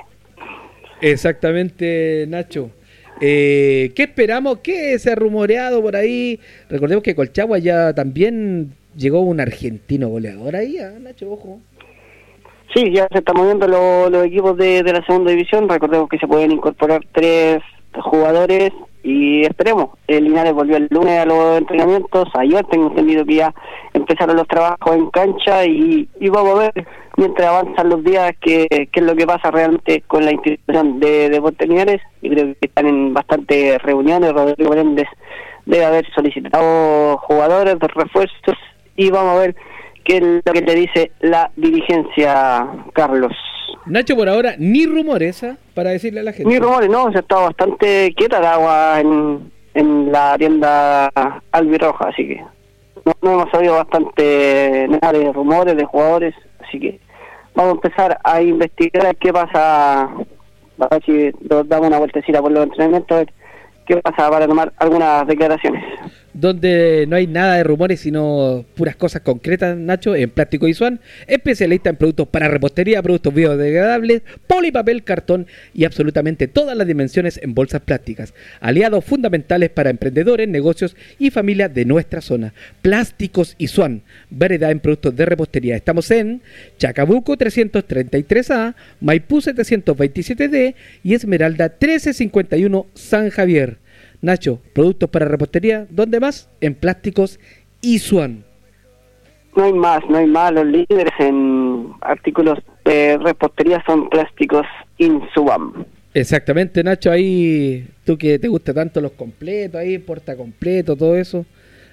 Exactamente, Nacho. Eh, ¿Qué esperamos? ¿Qué se ha rumoreado por ahí? Recordemos que Colchagua ya también llegó un argentino goleador ahí, ¿eh, Nacho? Ojo. Sí, ya se están moviendo lo, los equipos de, de la segunda división. Recordemos que se pueden incorporar tres jugadores y esperemos. El Linares volvió el lunes a los entrenamientos. Ayer tengo entendido que ya empezaron los trabajos en cancha y, y vamos a ver mientras avanzan los días qué, qué es lo que pasa realmente con la institución de Deportes Linares. Y creo que están en bastantes reuniones. Rodrigo Meléndez debe haber solicitado jugadores de refuerzos y vamos a ver qué es lo que te dice la dirigencia, Carlos. Nacho, por ahora, ni rumores, ¿eh? Para decirle a la gente. Ni rumores, no, se ha estado bastante quieta el agua en, en la tienda albirroja, así que no, no hemos sabido bastante nada de rumores, de jugadores, así que vamos a empezar a investigar qué pasa, a ver si nos damos una vueltecita por los entrenamientos, a ver qué pasa para tomar algunas declaraciones. Donde no hay nada de rumores, sino puras cosas concretas, Nacho, en Plástico y Swan, especialista en productos para repostería, productos biodegradables, polipapel, cartón y absolutamente todas las dimensiones en bolsas plásticas. Aliados fundamentales para emprendedores, negocios y familias de nuestra zona. Plásticos y Swan, variedad en productos de repostería. Estamos en Chacabuco trescientos treinta y tres A, Maipú setecientos veintisiete D y Esmeralda trece cincuenta y uno San Javier. Nacho, productos para repostería, ¿dónde más? En Plásticos y Swan. No hay más, no hay más, los líderes en, artículos de repostería son plásticos Insubam. Exactamente, Nacho, ahí tú que te gusta tanto los completos, ahí porta completo, todo eso.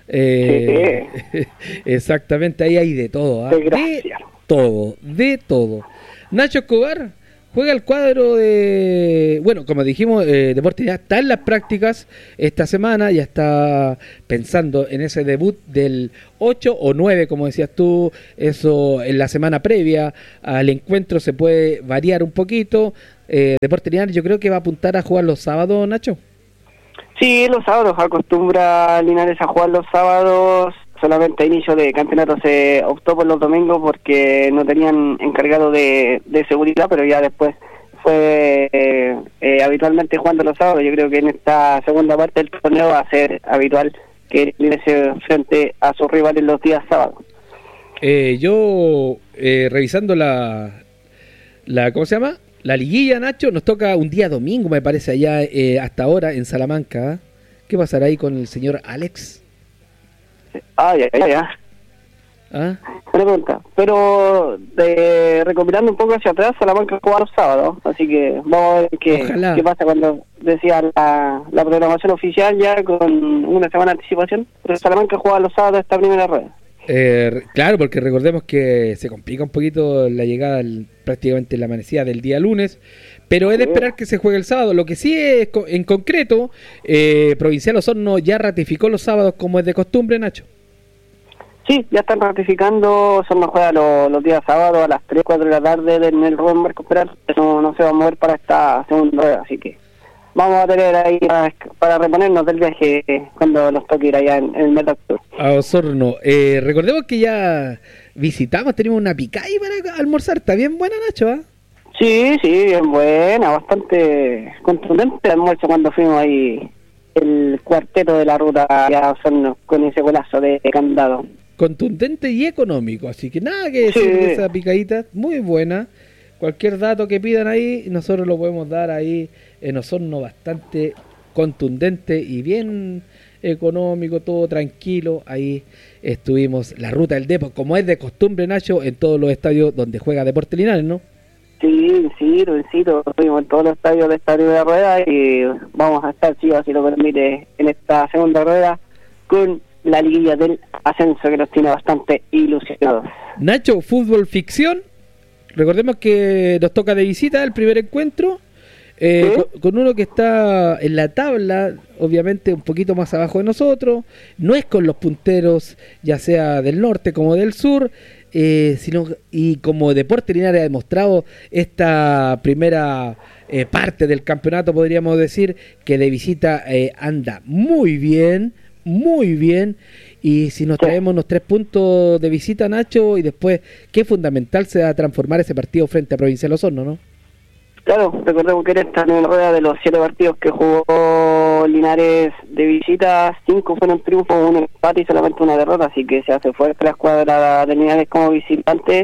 Eh, sí. Exactamente, ahí hay de todo, ¿eh? De todo, de todo. Nacho Escobar juega el cuadro de, bueno, como dijimos, eh, Deportes ya está en las prácticas esta semana, ya está pensando en ese debut del ocho o nueve, como decías tú, eso en la semana previa al encuentro se puede variar un poquito. Eh, Deportes Linares yo creo que va a apuntar a jugar los sábados, Nacho. Sí, los sábados, acostumbra Linares a jugar los sábados. Solamente a inicio de campeonato se optó por los domingos porque no tenían encargado de, de seguridad, pero ya después fue eh, eh, habitualmente jugando los sábados. Yo creo que en esta segunda parte del torneo va a ser habitual que Linares se enfrente a sus rivales los días sábados. Eh, yo, eh, revisando la, la, ¿cómo se llama? La liguilla, Nacho, nos toca un día domingo, me parece, allá eh, hasta ahora en Salamanca. ¿eh? ¿Qué pasará ahí con el señor Alex? Ah, ya, ya, ya. ¿Ah? Buena pregunta. Pero de, recopilando un poco hacia atrás, Salamanca juega los sábados, así que vamos a ver qué, qué pasa cuando decía la, la programación oficial ya con una semana de anticipación. Pero Salamanca juega los sábados esta primera rueda. Eh, claro, porque recordemos que se complica un poquito la llegada el, prácticamente la amanecida del día lunes, pero es de esperar que se juegue el sábado. Lo que sí es, en concreto, eh, Provincial Osorno ya ratificó los sábados como es de costumbre, Nacho. Sí, ya están ratificando. Osorno juega los, los días sábados a las tres, cuatro de la tarde en el Rubén Marcos Peral. Eso no se va a mover para esta segunda rueda, así que vamos a tener ahí para, para reponernos del viaje cuando nos toque ir allá en, en el mes de octubre. A Osorno. Eh, recordemos que ya visitamos, tenemos una picada ahí para almorzar. Está bien buena, Nacho, ¿eh? Sí, sí, bien buena, bastante contundente el almuerzo cuando fuimos ahí el cuarteto de la ruta a Osorno con ese golazo de candado. Contundente y económico, así que nada que decir sí. de esa picadita, muy buena. Cualquier dato que pidan ahí, nosotros lo podemos dar ahí en Osorno, bastante contundente y bien económico, todo tranquilo. Ahí estuvimos, la ruta del Depo, como es de costumbre, Nacho, en todos los estadios donde juega Deportes Linares, ¿no? Sí, sí, sí, estuvimos en todos los estadios de esta primera rueda y vamos a estar, sí, así lo permite, en esta segunda rueda con la liguilla del ascenso que nos tiene bastante ilusionados. Nacho, fútbol ficción. Recordemos que nos toca de visita el primer encuentro eh, ¿Sí? con, con uno que está en la tabla, obviamente un poquito más abajo de nosotros, no es con los punteros ya sea del norte como del sur, eh, sino y como Deportes Linares ha demostrado esta primera eh, parte del campeonato, podríamos decir que de visita eh, anda muy bien, muy bien. Y si nos traemos unos tres puntos de visita, Nacho, y después, qué fundamental se va a transformar ese partido frente a Provincial Osorno, ¿no? Claro, recordemos que en esta nueva rueda de los siete partidos que jugó Linares de visita, cinco fueron triunfos, un empate y solamente una derrota, así que se hace fuerte la escuadra de Linares como visitante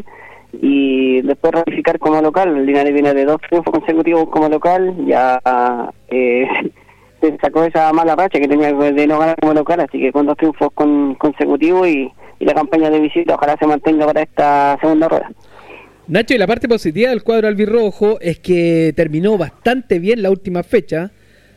y después ratificar como local. Linares viene de dos triunfos consecutivos como local, ya eh, se sacó esa mala racha que tenía de no ganar como local, así que con dos triunfos con, consecutivos y, y la campaña de visita ojalá se mantenga para esta segunda rueda. Nacho, y la parte positiva del cuadro albirrojo es que terminó bastante bien la última fecha,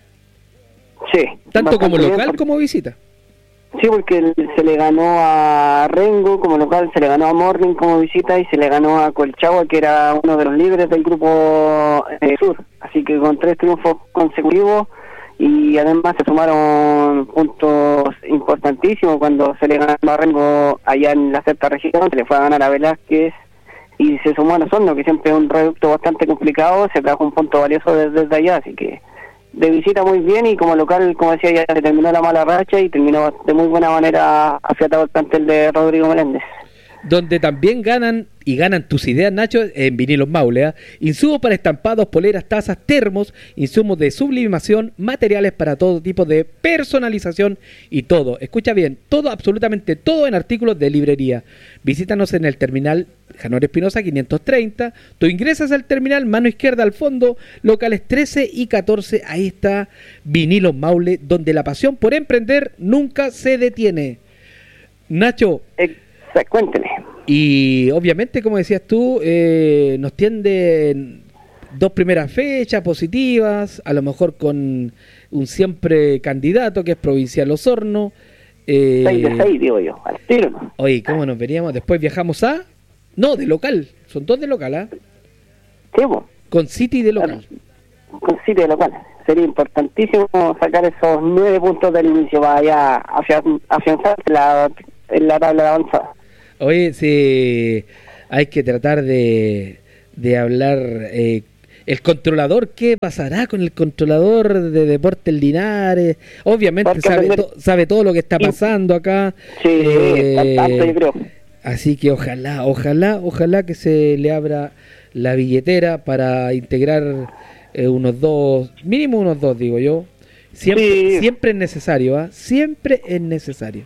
sí, tanto como local porque, como visita. Sí, porque se le ganó a Rengo como local, se le ganó a Morning como visita y se le ganó a Colchagua, que era uno de los líderes del grupo eh, sur, así que con tres triunfos consecutivos. Y además se sumaron puntos importantísimos cuando se le ganó a Rengo allá en la sexta región, se le fue a ganar a Velázquez y se sumó a Osorno, que siempre es un reducto bastante complicado, se trajo un punto valioso desde, desde allá, así que de visita muy bien y como local, como decía, ya se terminó la mala racha y terminó de muy buena manera afiatado el plantel de Rodrigo Meléndez. Donde también ganan, y ganan tus ideas, Nacho, en Vinilos Maule, ¿eh? Insumos para estampados, poleras, tazas, termos, insumos de sublimación, materiales para todo tipo de personalización y todo, escucha bien, todo, absolutamente todo en artículos de librería. Visítanos en el terminal Janor Espinosa quinientos treinta, tú ingresas al terminal, mano izquierda al fondo, locales trece y catorce, ahí está Vinilos Maule, donde la pasión por emprender nunca se detiene. Nacho, eh. Cuénteme. Y obviamente, como decías tú, eh, nos tienden dos primeras fechas positivas, a lo mejor con un siempre candidato que es Provincial Osorno. Eh, seis de seis, digo yo, al tiro, ¿no? Oye, ¿cómo nos veríamos? Después viajamos a... No, de local, son dos de local, ¿ah? ¿eh? Sí, pues. Con City de local. Con City de local. Sería importantísimo sacar esos nueve puntos del inicio para allá afianzarse en la, en la tabla de avanzada. Oye, sí, hay que tratar de, de hablar... Eh, el controlador, ¿qué pasará con el controlador de Deportes Linares? Obviamente sabe, to, sabe todo lo que está pasando acá. Sí, eh, tanto, yo creo. Así que ojalá, ojalá, ojalá que se le abra la billetera para integrar eh, unos dos, mínimo unos dos, digo yo. Siempre, sí. siempre es necesario, ¿ah? ¿eh? Siempre es necesario.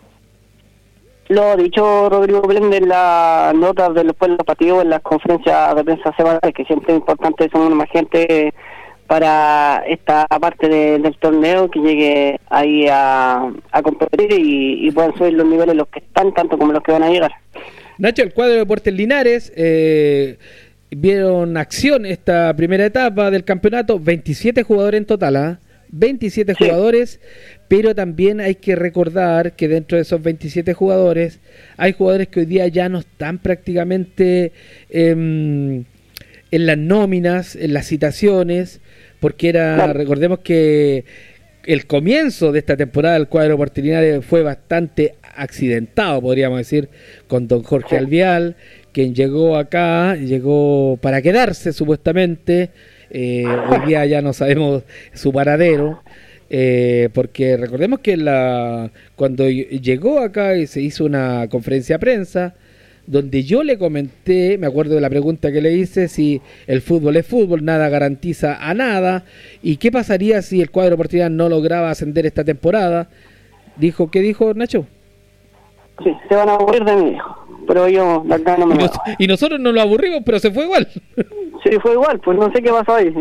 Lo ha dicho Rodrigo Belén en las notas de los partidos, en las conferencias de prensa semanales, que siempre es importante sumar más gente para esta parte de, del torneo, que llegue ahí a, a competir y, y puedan subir los niveles los que están, tanto como los que van a llegar. Nacho, el cuadro de Deportes Linares eh, vieron acción esta primera etapa del campeonato, veintisiete jugadores en total, ¿ah? ¿eh? veintisiete sí. jugadores, pero también hay que recordar que dentro de esos veintisiete jugadores hay jugadores que hoy día ya no están prácticamente eh, en las nóminas, en las citaciones, porque era, claro. recordemos que el comienzo de esta temporada del cuadro Deportes Linares fue bastante accidentado, podríamos decir, con don Jorge sí. Alvial, quien llegó acá, llegó para quedarse supuestamente. Eh, hoy día ya no sabemos su paradero, eh, porque recordemos que la cuando llegó acá y se hizo una conferencia de prensa donde yo le comenté, me acuerdo de la pregunta que le hice, si el fútbol es fútbol, nada garantiza a nada, y qué pasaría si el cuadro Deportivo no lograba ascender esta temporada. Dijo, ¿qué dijo Nacho? Sí, se van a aburrir de mí, pero yo acá no me... Y, nos, y nosotros no lo aburrimos, pero se fue igual. Sí, fue igual, pues no sé qué pasó ahí.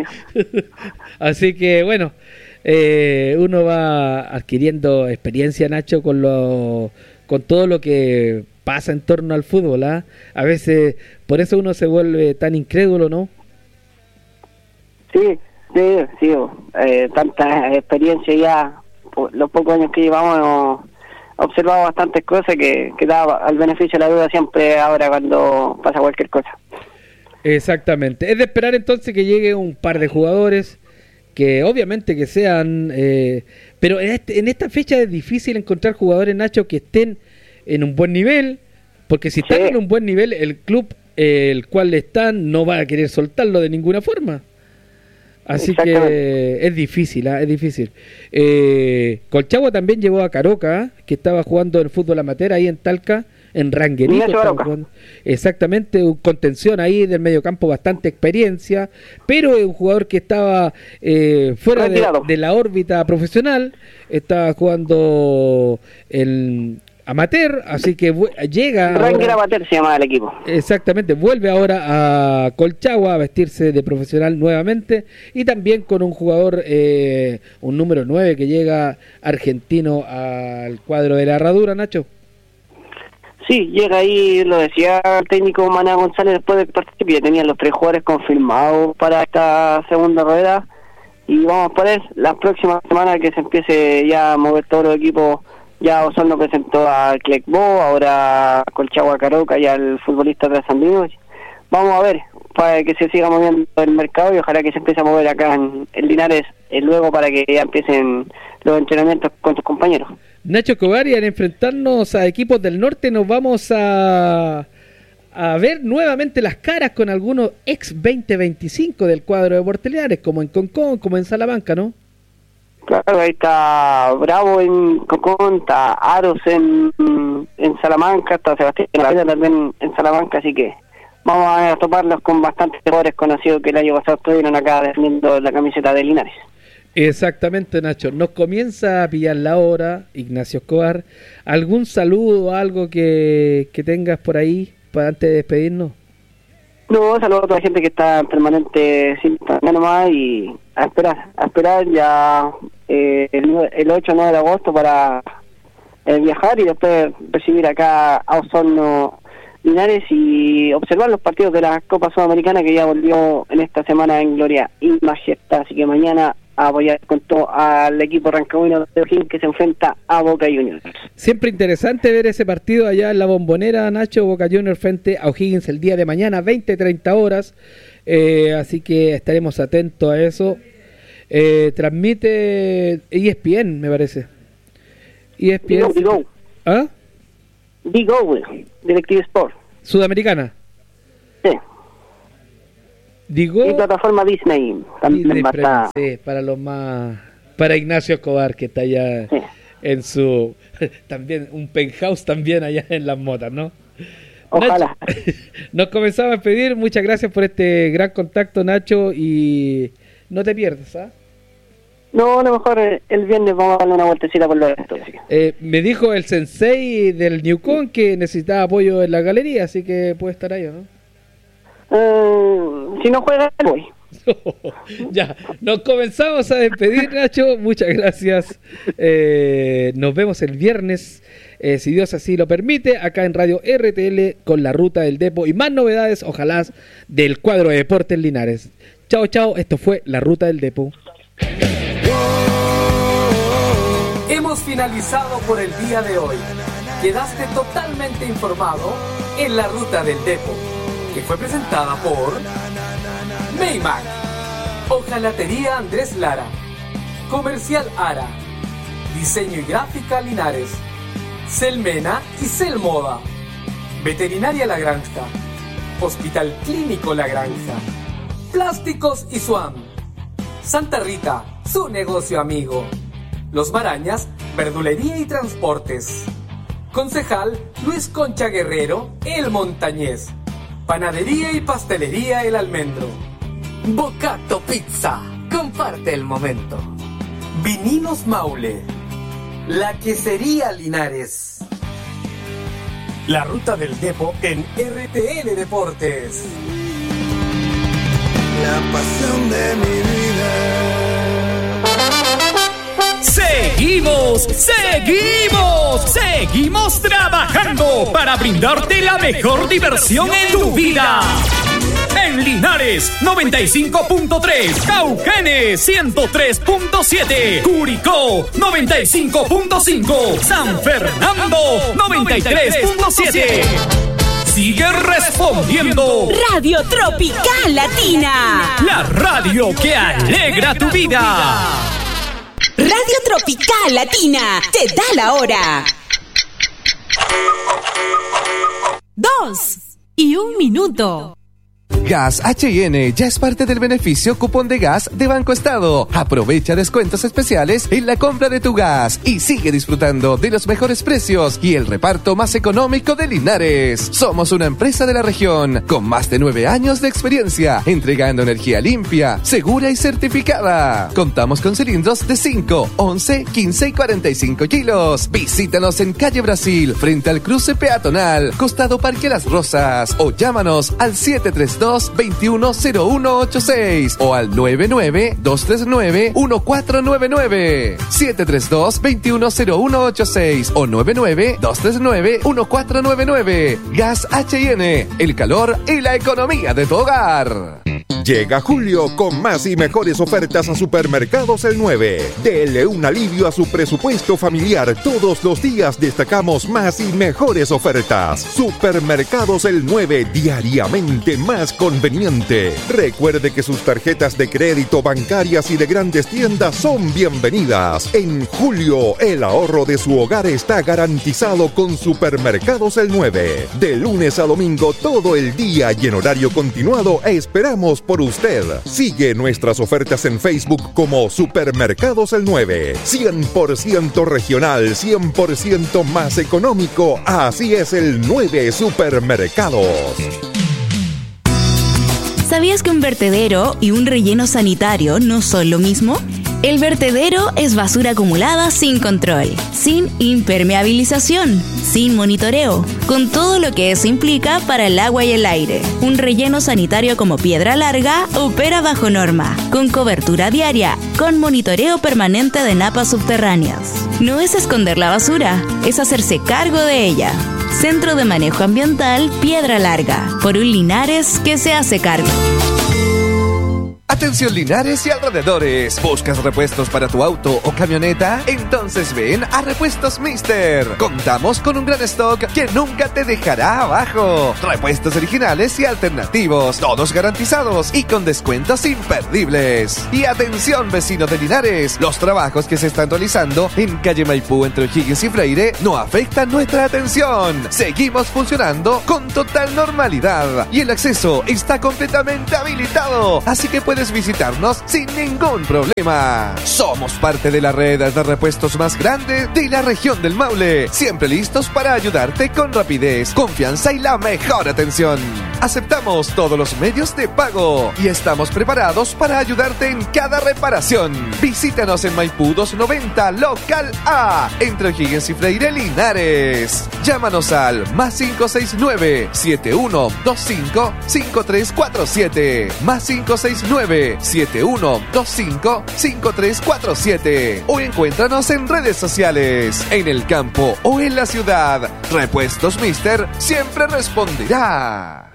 Así que bueno, eh, uno va adquiriendo experiencia, Nacho, con lo, con todo lo que pasa en torno al fútbol, ¿ah? A veces, por eso uno se vuelve tan incrédulo, ¿no? Sí, sí, sí, eh, tanta experiencia ya, por los pocos años que llevamos, hemos observado bastantes cosas que, que da al beneficio de la duda siempre ahora cuando pasa cualquier cosa. Exactamente. Es de esperar entonces que llegue un par de jugadores que obviamente que sean... Eh, pero en, este, en esta fecha es difícil encontrar jugadores, Nacho, que estén en un buen nivel, porque si están sí. en un buen nivel, el club eh, el cual están no va a querer soltarlo de ninguna forma. Así que es difícil, ¿eh? es difícil. Eh, Colchagua también llevó a Caroca, ¿eh? que estaba jugando en fútbol amateur ahí en Talca, en Ranguerito. Exactamente, un contención ahí del mediocampo, bastante experiencia, pero es un jugador que estaba eh, fuera de, de la órbita profesional, estaba jugando el amateur, así que llega Ranger Amateur se llama el equipo. Exactamente, vuelve ahora a Colchagua a vestirse de profesional nuevamente, y también con un jugador eh, un número nueve que llega argentino al cuadro de la Herradura, Nacho. Sí, llega ahí, lo decía el técnico Maná González después del partido, que ya tenían los tres jugadores confirmados para esta segunda rueda, y vamos por eso, las próximas semanas que se empiece ya a mover todos los equipos. Ya Osorno presentó a Clecbo, ahora Colchagua Caroca y al futbolista trasandino. Vamos a ver, para que se siga moviendo el mercado y ojalá que se empiece a mover acá en, en Linares eh, luego para que ya empiecen los entrenamientos con sus compañeros. Nacho Cobar, y al enfrentarnos a equipos del norte nos vamos a, a ver nuevamente las caras con algunos ex veinte veinticinco del cuadro de Deportes Linares, como en Concón, como en Salamanca, ¿no? Claro, ahí está Bravo en Concón, está Aros en, en Salamanca, está Sebastián también en Salamanca, así que vamos a toparlos con bastantes jugadores conocidos que el año pasado estuvieron acá defendiendo la camiseta de Linares. Exactamente, Nacho. Nos comienza a pillar la hora, Ignacio Escobar. ¿Algún saludo, algo que, que tengas por ahí para antes de despedirnos? No, saludo a toda la gente que está en permanente sintonía nomás y a esperar, a esperar ya eh, el, el ocho o nueve de agosto para eh, viajar y después recibir acá a Osorno Linares y observar los partidos de la Copa Sudamericana que ya volvió en esta semana en gloria y majestad. Así que mañana a apoyar con todo al equipo rancagüino de O'Higgins que se enfrenta a Boca Juniors. Siempre interesante ver ese partido allá en la Bombonera, Nacho. Boca Juniors frente a O'Higgins el día de mañana, veinte treinta horas. Eh, así que estaremos atentos a eso. Eh, transmite E S P N, me parece. E S P N. Digo, digo. ¿Ah? Digo, Directive Sport. Sudamericana. Sí. Digo. Y plataforma Disney. También Disney va a estar. Sí, para los más. Para Ignacio Escobar, que está allá Sí. en su. También, un penthouse también allá en Las Motas, ¿no? Ojalá. Nacho, nos comenzamos a despedir. Muchas gracias por este gran contacto, Nacho. Y no te pierdas, ¿ah? No, a lo mejor eh, el viernes vamos a darle una vueltecita por los eventos. Eh, me dijo el sensei del Newcon que necesitaba apoyo en la galería, así que puede estar ahí, ¿no? Eh, si no juega, voy. Ya, nos comenzamos a despedir, Nacho. Muchas gracias. Eh, nos vemos el viernes, eh, si Dios así lo permite, acá en Radio R T L con la Ruta del Depo y más novedades, ojalá, del cuadro de Deportes Linares. Chao, chao. Esto fue la Ruta del Depo. Hemos finalizado por el día de hoy. Quedaste totalmente informado en la Ruta del Depo, que fue presentada por Maymac, Hojalatería Andrés Lara, Comercial Ara, Diseño y Gráfica Linares, Selmena y Selmoda, Veterinaria La Granja, Hospital Clínico La Granja, Plásticos y Swan, Santa Rita, su negocio amigo, Los Marañas, Verdulería y Transportes, Concejal Luis Concha Guerrero, El Montañés, Panadería y Pastelería El Almendro, Bocato Pizza, comparte el momento, Vinilos Maule, La Quesería Linares. La Ruta del Depo en R T L Deportes. La pasión de mi vida. Seguimos, seguimos, seguimos trabajando para brindarte la mejor diversión en tu vida. En Linares, noventa y cinco punto tres, Cauquenes, ciento tres punto siete, Curicó, noventa y cinco punto cinco, San Fernando, noventa y tres punto siete. Sigue respondiendo. Radio Tropical Latina. La radio que alegra tu vida. Radio Tropical Latina te da la hora. Dos y un minuto. Gas H y N ya es parte del beneficio cupón de gas de Banco Estado. Aprovecha descuentos especiales en la compra de tu gas y sigue disfrutando de los mejores precios y el reparto más económico de Linares. Somos una empresa de la región con más de nueve años de experiencia entregando energía limpia, segura y certificada. Contamos con cilindros de cinco, once, quince y cuarenta y cinco kilos. Visítanos en Calle Brasil, frente al cruce peatonal, costado Parque Las Rosas, o llámanos al siete tres dos, dos uno cero uno ocho seis o al nueve nueve, dos tres nueve, uno cuatro nueve nueve. siete tres dos, dos uno cero uno ocho seis o nueve nueve, dos tres nueve, uno cuatro nueve nueve. Gas H y N, el calor y la economía de tu hogar. Llega julio con más y mejores ofertas a Supermercados El nueve. Dele un alivio a su presupuesto familiar. Todos los días destacamos más y mejores ofertas. Supermercados El nueve, diariamente más conveniente. Recuerde que sus tarjetas de crédito, bancarias y de grandes tiendas son bienvenidas. En julio, el ahorro de su hogar está garantizado con Supermercados El nueve. De lunes a domingo, todo el día y en horario continuado, esperamos por usted. Sigue nuestras ofertas en Facebook como Supermercados El nueve. cien por ciento regional, cien por ciento más económico. Así es el nueve Supermercados. ¿Sabías que un vertedero y un relleno sanitario no son lo mismo? El vertedero es basura acumulada sin control, sin impermeabilización, sin monitoreo, con todo lo que eso implica para el agua y el aire. Un relleno sanitario como Piedra Larga opera bajo norma, con cobertura diaria, con monitoreo permanente de napas subterráneas. No es esconder la basura, es hacerse cargo de ella. Centro de Manejo Ambiental Piedra Larga, por un Linares que se hace cargo. Atención Linares y alrededores. ¿Buscas repuestos para tu auto o camioneta? Entonces ven a Repuestos Mister. Contamos con un gran stock que nunca te dejará abajo. Repuestos originales y alternativos, todos garantizados y con descuentos imperdibles. Y atención vecinos de Linares, los trabajos que se están realizando en calle Maipú entre O'Higgins y Freire no afectan nuestra atención. Seguimos funcionando con total normalidad y el acceso está completamente habilitado, así que puedes visitarnos sin ningún problema. Somos parte de la red de repuestos más grande de la región del Maule, siempre listos para ayudarte con rapidez, confianza y la mejor atención. Aceptamos todos los medios de pago y estamos preparados para ayudarte en cada reparación. Visítanos en Maipú doscientos noventa Local A, entre O'Higgins y Freire, Linares. Llámanos al más cinco seis nueve, siete uno dos cinco, cinco tres cuatro siete, más cinco seis nueve, siete uno dos cinco, cinco tres cuatro siete, o encuéntranos en redes sociales, en el campo o en la ciudad. Repuestos Mister siempre responderá.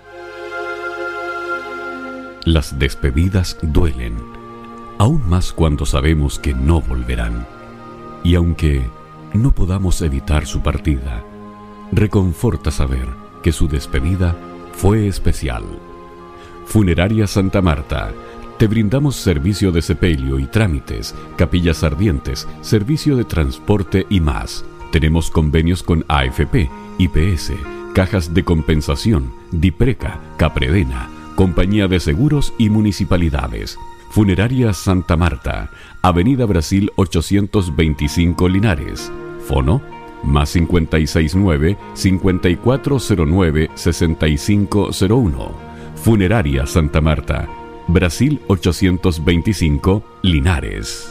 Las despedidas duelen, aún más cuando sabemos que no volverán. Y aunque no podamos evitar su partida, reconforta saber que su despedida fue especial. Funeraria Santa Marta. Te brindamos servicio de sepelio y trámites, capillas ardientes, servicio de transporte y más. Tenemos convenios con A F P, I P S, cajas de compensación, Dipreca, Capredena, Compañía de Seguros y municipalidades. Funeraria Santa Marta, Avenida Brasil ochocientos veinticinco Linares. Fono, más cinco seis nueve, cinco cuatro cero nueve, seis cinco cero uno. Funeraria Santa Marta, Brasil ochocientos veinticinco, Linares.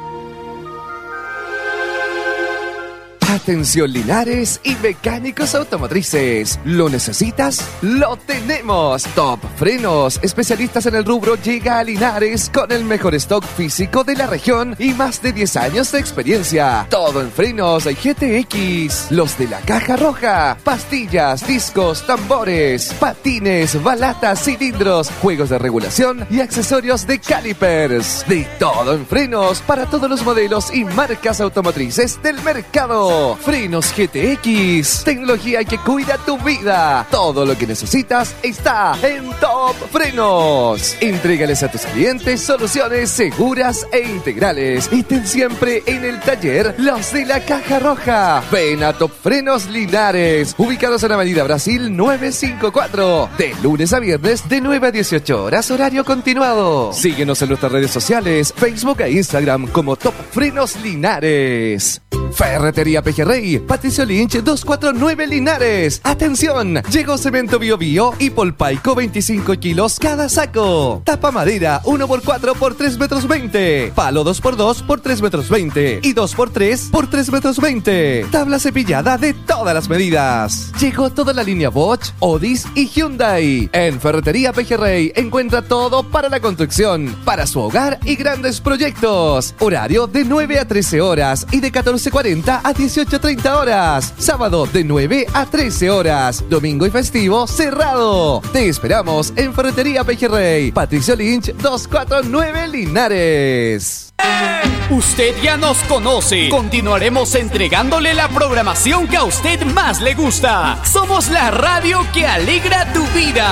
Atención Linares y mecánicos automotrices. ¿Lo necesitas? ¡Lo tenemos! Top Frenos, especialistas en el rubro, llega a Linares con el mejor stock físico de la región y más de diez años de experiencia. Todo en frenos G T X, los de la caja roja, pastillas, discos, tambores, patines, balatas, cilindros, juegos de regulación y accesorios de calipers. De todo en frenos para todos los modelos y marcas automotrices del mercado. Frenos G T X, tecnología que cuida tu vida. Todo lo que necesitas está en Top Frenos. Entrégales a tus clientes soluciones seguras e integrales. Y ten siempre en el taller los de la caja roja. Ven a Top Frenos Linares, ubicados en Avenida Brasil novecientos cincuenta y cuatro, de lunes a viernes de nueve a dieciocho horas, horario continuado. Síguenos en nuestras redes sociales, Facebook e Instagram como Top Frenos Linares. Ferretería Pejerrey, Patricio Lynch doscientos cuarenta y nueve Linares. ¡Atención! Llegó cemento Bio Bio y Polpaico veinticinco kilos cada saco. Tapa madera uno por cuatro por tres metros veinte. Palo dos por dos por tres metros veinte. Y dos por tres por tres metros veinte. Tabla cepillada de todas las medidas. Llegó toda la línea Bosch, Otis y Hyundai. En Ferretería Pejerrey encuentra todo para la construcción, para su hogar y grandes proyectos. Horario de nueve a trece horas y de catorce cuarenta a dieciocho treinta horas. Sábado de nueve a trece horas. Domingo y festivo cerrado. Te esperamos en Ferretería Pejerrey, Patricio Lynch doscientos cuarenta y nueve Linares. Usted ya nos conoce. Continuaremos entregándole la programación que a usted más le gusta. Somos la radio que alegra tu vida.